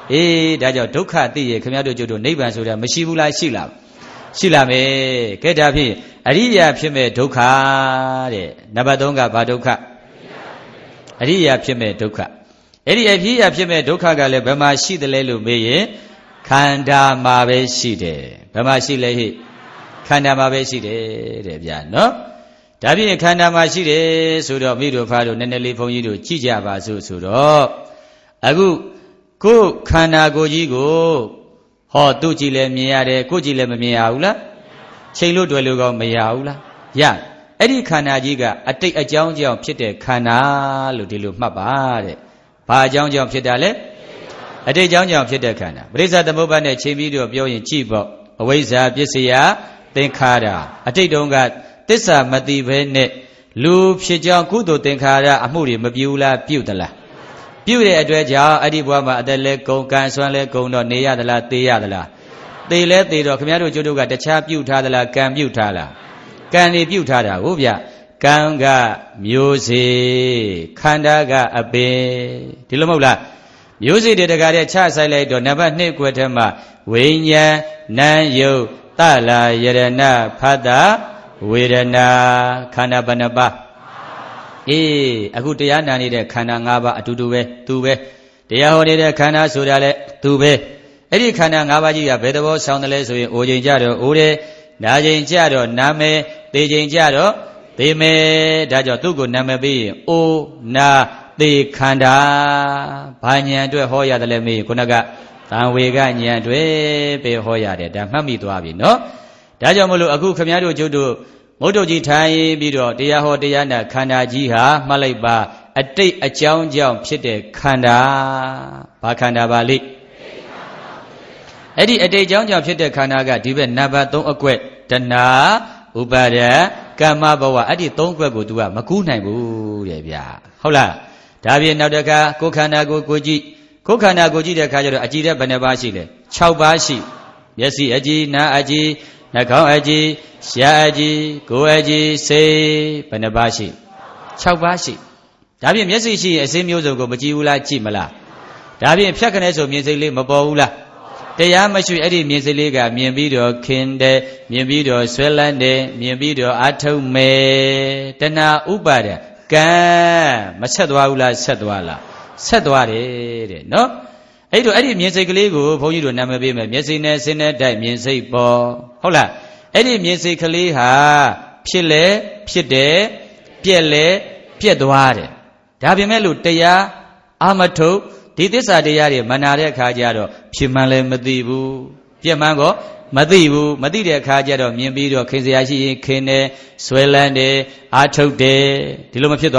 အေးဒါကြောင့်ဒုက္ခသိရခင်ဗျားတို့ကျုပ်တို့နိဗ္ဗာန်ဆိုတာမရှိဘူးလားရှိလားရှိလာမယ်ကဲဒါဖြင့်အရိယာဖြစ်မဲ့ဒုက္ခတဲ့နံပါတ်သုံးကဘာဒုက္ခအရိယာဖြစ်မဲ့ဒုက္ခအဲ့ဒီအရိယာဖြစ်မဲ့ဒုက္ခကလည်းဘယ်မှာရှိတယ်လဲလို့မေးရင်ခန္ဓာမှာပဲရှိတယ်ဘယ်မှာရှိလဲဟိခန္ဓာမှာပဲရှိတယ်တဲ့ဗျာနော်ဒါဖြင့်ခန္ဓာမှာရှိတယ်ဆိုတော့မိတို့ဖားတို့နည်းနည်းလေးဘုန်းကြီးတို့ကြည့်ကြပါစို့ဆိုတော့အခုကိုယ်ခန္ဓာကိုယ်ကြီးကိုဟောသူ့ကြည့်လဲမြင်ရတယ်ကိုယ်ကြည့်လဲမမြင်ရဘူးလားချိန်လို့တွေ့လို့ကောမရဘူးလားရအဲ့ဒီခန္ဓာကြီးကအတိတ်အကြောင်းကြောင့်ဖြစ်တဲ့ခန္ဓာလို့ဒီလိုမှတ်ပါတဲ့ဘာအကြောင်းကြောင့်ဖြစ်တာလဲအတိတ်အကြောင်းကြောင့်ဖြစ်တဲ့ခန္ဓာပရိစ္ဆေသမုပ္ပါဒ်နဲ့ချိန်ပြီးတော့ပြောရင်ကြည့်ပေါ့အဝိဇ္ဇာပစ္စယသင်္ခါရအတိတ်တုန်းကသစ္စာမသိဘဲနဲ့လူဖြစ်ကြောင်းကုသိုလ်သင်္ခါရအမှုတွေမပြုလားပြုသလားပြုတဲ့အတွက်ကြောင့်အဲ့ဒီဘဝမှာအသက်လဲကုန်ကံဆွမ်းလဲကုန်တော့နေရသလားသေရသလားသေလဲသေတော့ခင်ဗျားတို့ကျုပ်တို့ကတခြားပြုထားသလားကံပြုထားလားကံတွေပြုထားတာဟုတ်ဗျကံကမျိုးစေ့ခန္ဓာကအပင်ဒီလိုမဟုတ်လားမျိုးစေ့တွေတကားတဲ့ချဆိုင်လိုက်တော့နံပါတ်နှစ်ကွက်ထဲမှာဝိညာဉ်နာယုတ်တလာယရဏဖတ်တာဝေဒနာခန္ဓာဘယ်နှပါးအေးအခုတရားနာနေတဲ့ခန္ဓာ၅ပါးအတူတူပဲသူပဲတရားဟောနေတဲ့ခန္ဓာဆိုတာလဲသူပဲအဲ့ဒီခန္ဓာ၅ပါးကြီးကဘယ်သဘောဆောင်တယ်လဲဆိုရင်အိုချိန်ကြတော့အိုတယ်နာချိန်ကြတော့နာမယ်သေချိန်ကြတော့သေမယ်ဒါကြောင့်သူ့ကိုနာမည်ပေးရင်အိုနာသေခန္ဓာဘာဉာဏ်အတွက်ဟောရတယ်လဲမေးခုနကသံဝေကဉာဏ်အတွက်ပဲဟောရတယ်ဒါမှတ်မိသွားပြီနော်ဒါကြောင့်မလို့အခုခမည်းတော်ကျုပ်တို့မုတ်တုတ်ကြီးထိုင်ပြီးတော့တရားဟောတရားနာခန္ဓာကြီးဟာမှတ်လိုက်ပါအတိတ်အကြောင်းကြောင့်ဖြစ်တဲ့ခန္ဓာဘာခန္ဓာပါလိအဲ့ဒီအတိတ်အကြောင်းကြောင့်ဖြစ်တဲ့ခန္ဓာကဒီဘက်နံပါတ်သုံးအကွက်တဏှာဥပါဒကမ္မဘဝအဲ့ဒီသုံးကွက်ကို तू ကမကူးနိုင်ဘူးတဲ့ဗျာဟုတ်လားဒါပြင်နောက်တစ်ခါကိုယ်ခန္ဓာကိုကိုကြည့်ကိုယ်ခန္ဓာကိုကြည့်တဲ့အခါကျတော့အကြည့်တဲ့ဘယ်နှပါးရှိလဲ၆ပါးရှိမျက်စိအကြည့်နားအကြည့်နှာခေါင်းအကြည့်ရှားအကြည့်ကိုယ်အကြည့်စိတ်ဘယ်နှပါးရှိ၆ပါးရှိဒါပြင်မျက်စိရှိရင်အစင်းမျိုးစုံကိုမကြည့်ဘူးလားကြည့်မလားဒါပြင်ဖြတ်ခနဲ့ဆိုမြင်စိတ်လေးမပေါ်ဘူးလားတရားမရှိအဲ့ဒီမြင်စိတ်လေးကမြင်ပြီးတော့ခင်တယ်မြင်ပြီးတော့ဆွဲလန်းတယ်မြင်ပြီးတော့အာထုံမယ်တဏှာဥပါဒကံမဆက်သွားဘူးလားဆက်သွားလားဆက်သွားတယ်တဲ့နော်အဲ့တော့အဲ့ဒီမြင်စိတ်ကလေးကိုဘုန်းကြီးတို့နာမည်ပေးမယ်မျက်စိနဲ့စင်းနဲ့တိုက်မြင်စိတ်ပေါ်ဟုတ်လားအဲ့ဒီမြင်စိတ်ကလေးဟာဖြစ်လဲဖြစ်တယ်ပြက်လဲပြက်သွားတယ်ဒါပေမဲ့လို့တရားအာမထုတ်ဒီသစ္စာတရားတွေမနာတဲ့အခါကျတော့ဖြစ်မှန်းလည်းမသိဘူးပြက်မှန်းကောမသိဘူးမသိတဲ့အခါကျတော့မြင်ပြီးတော့ခင်စရာရှိရင်ခင်တယ်ဆွဲလန်းတယ်အာထုတ်တယ်ဒီလိုမဖြစ်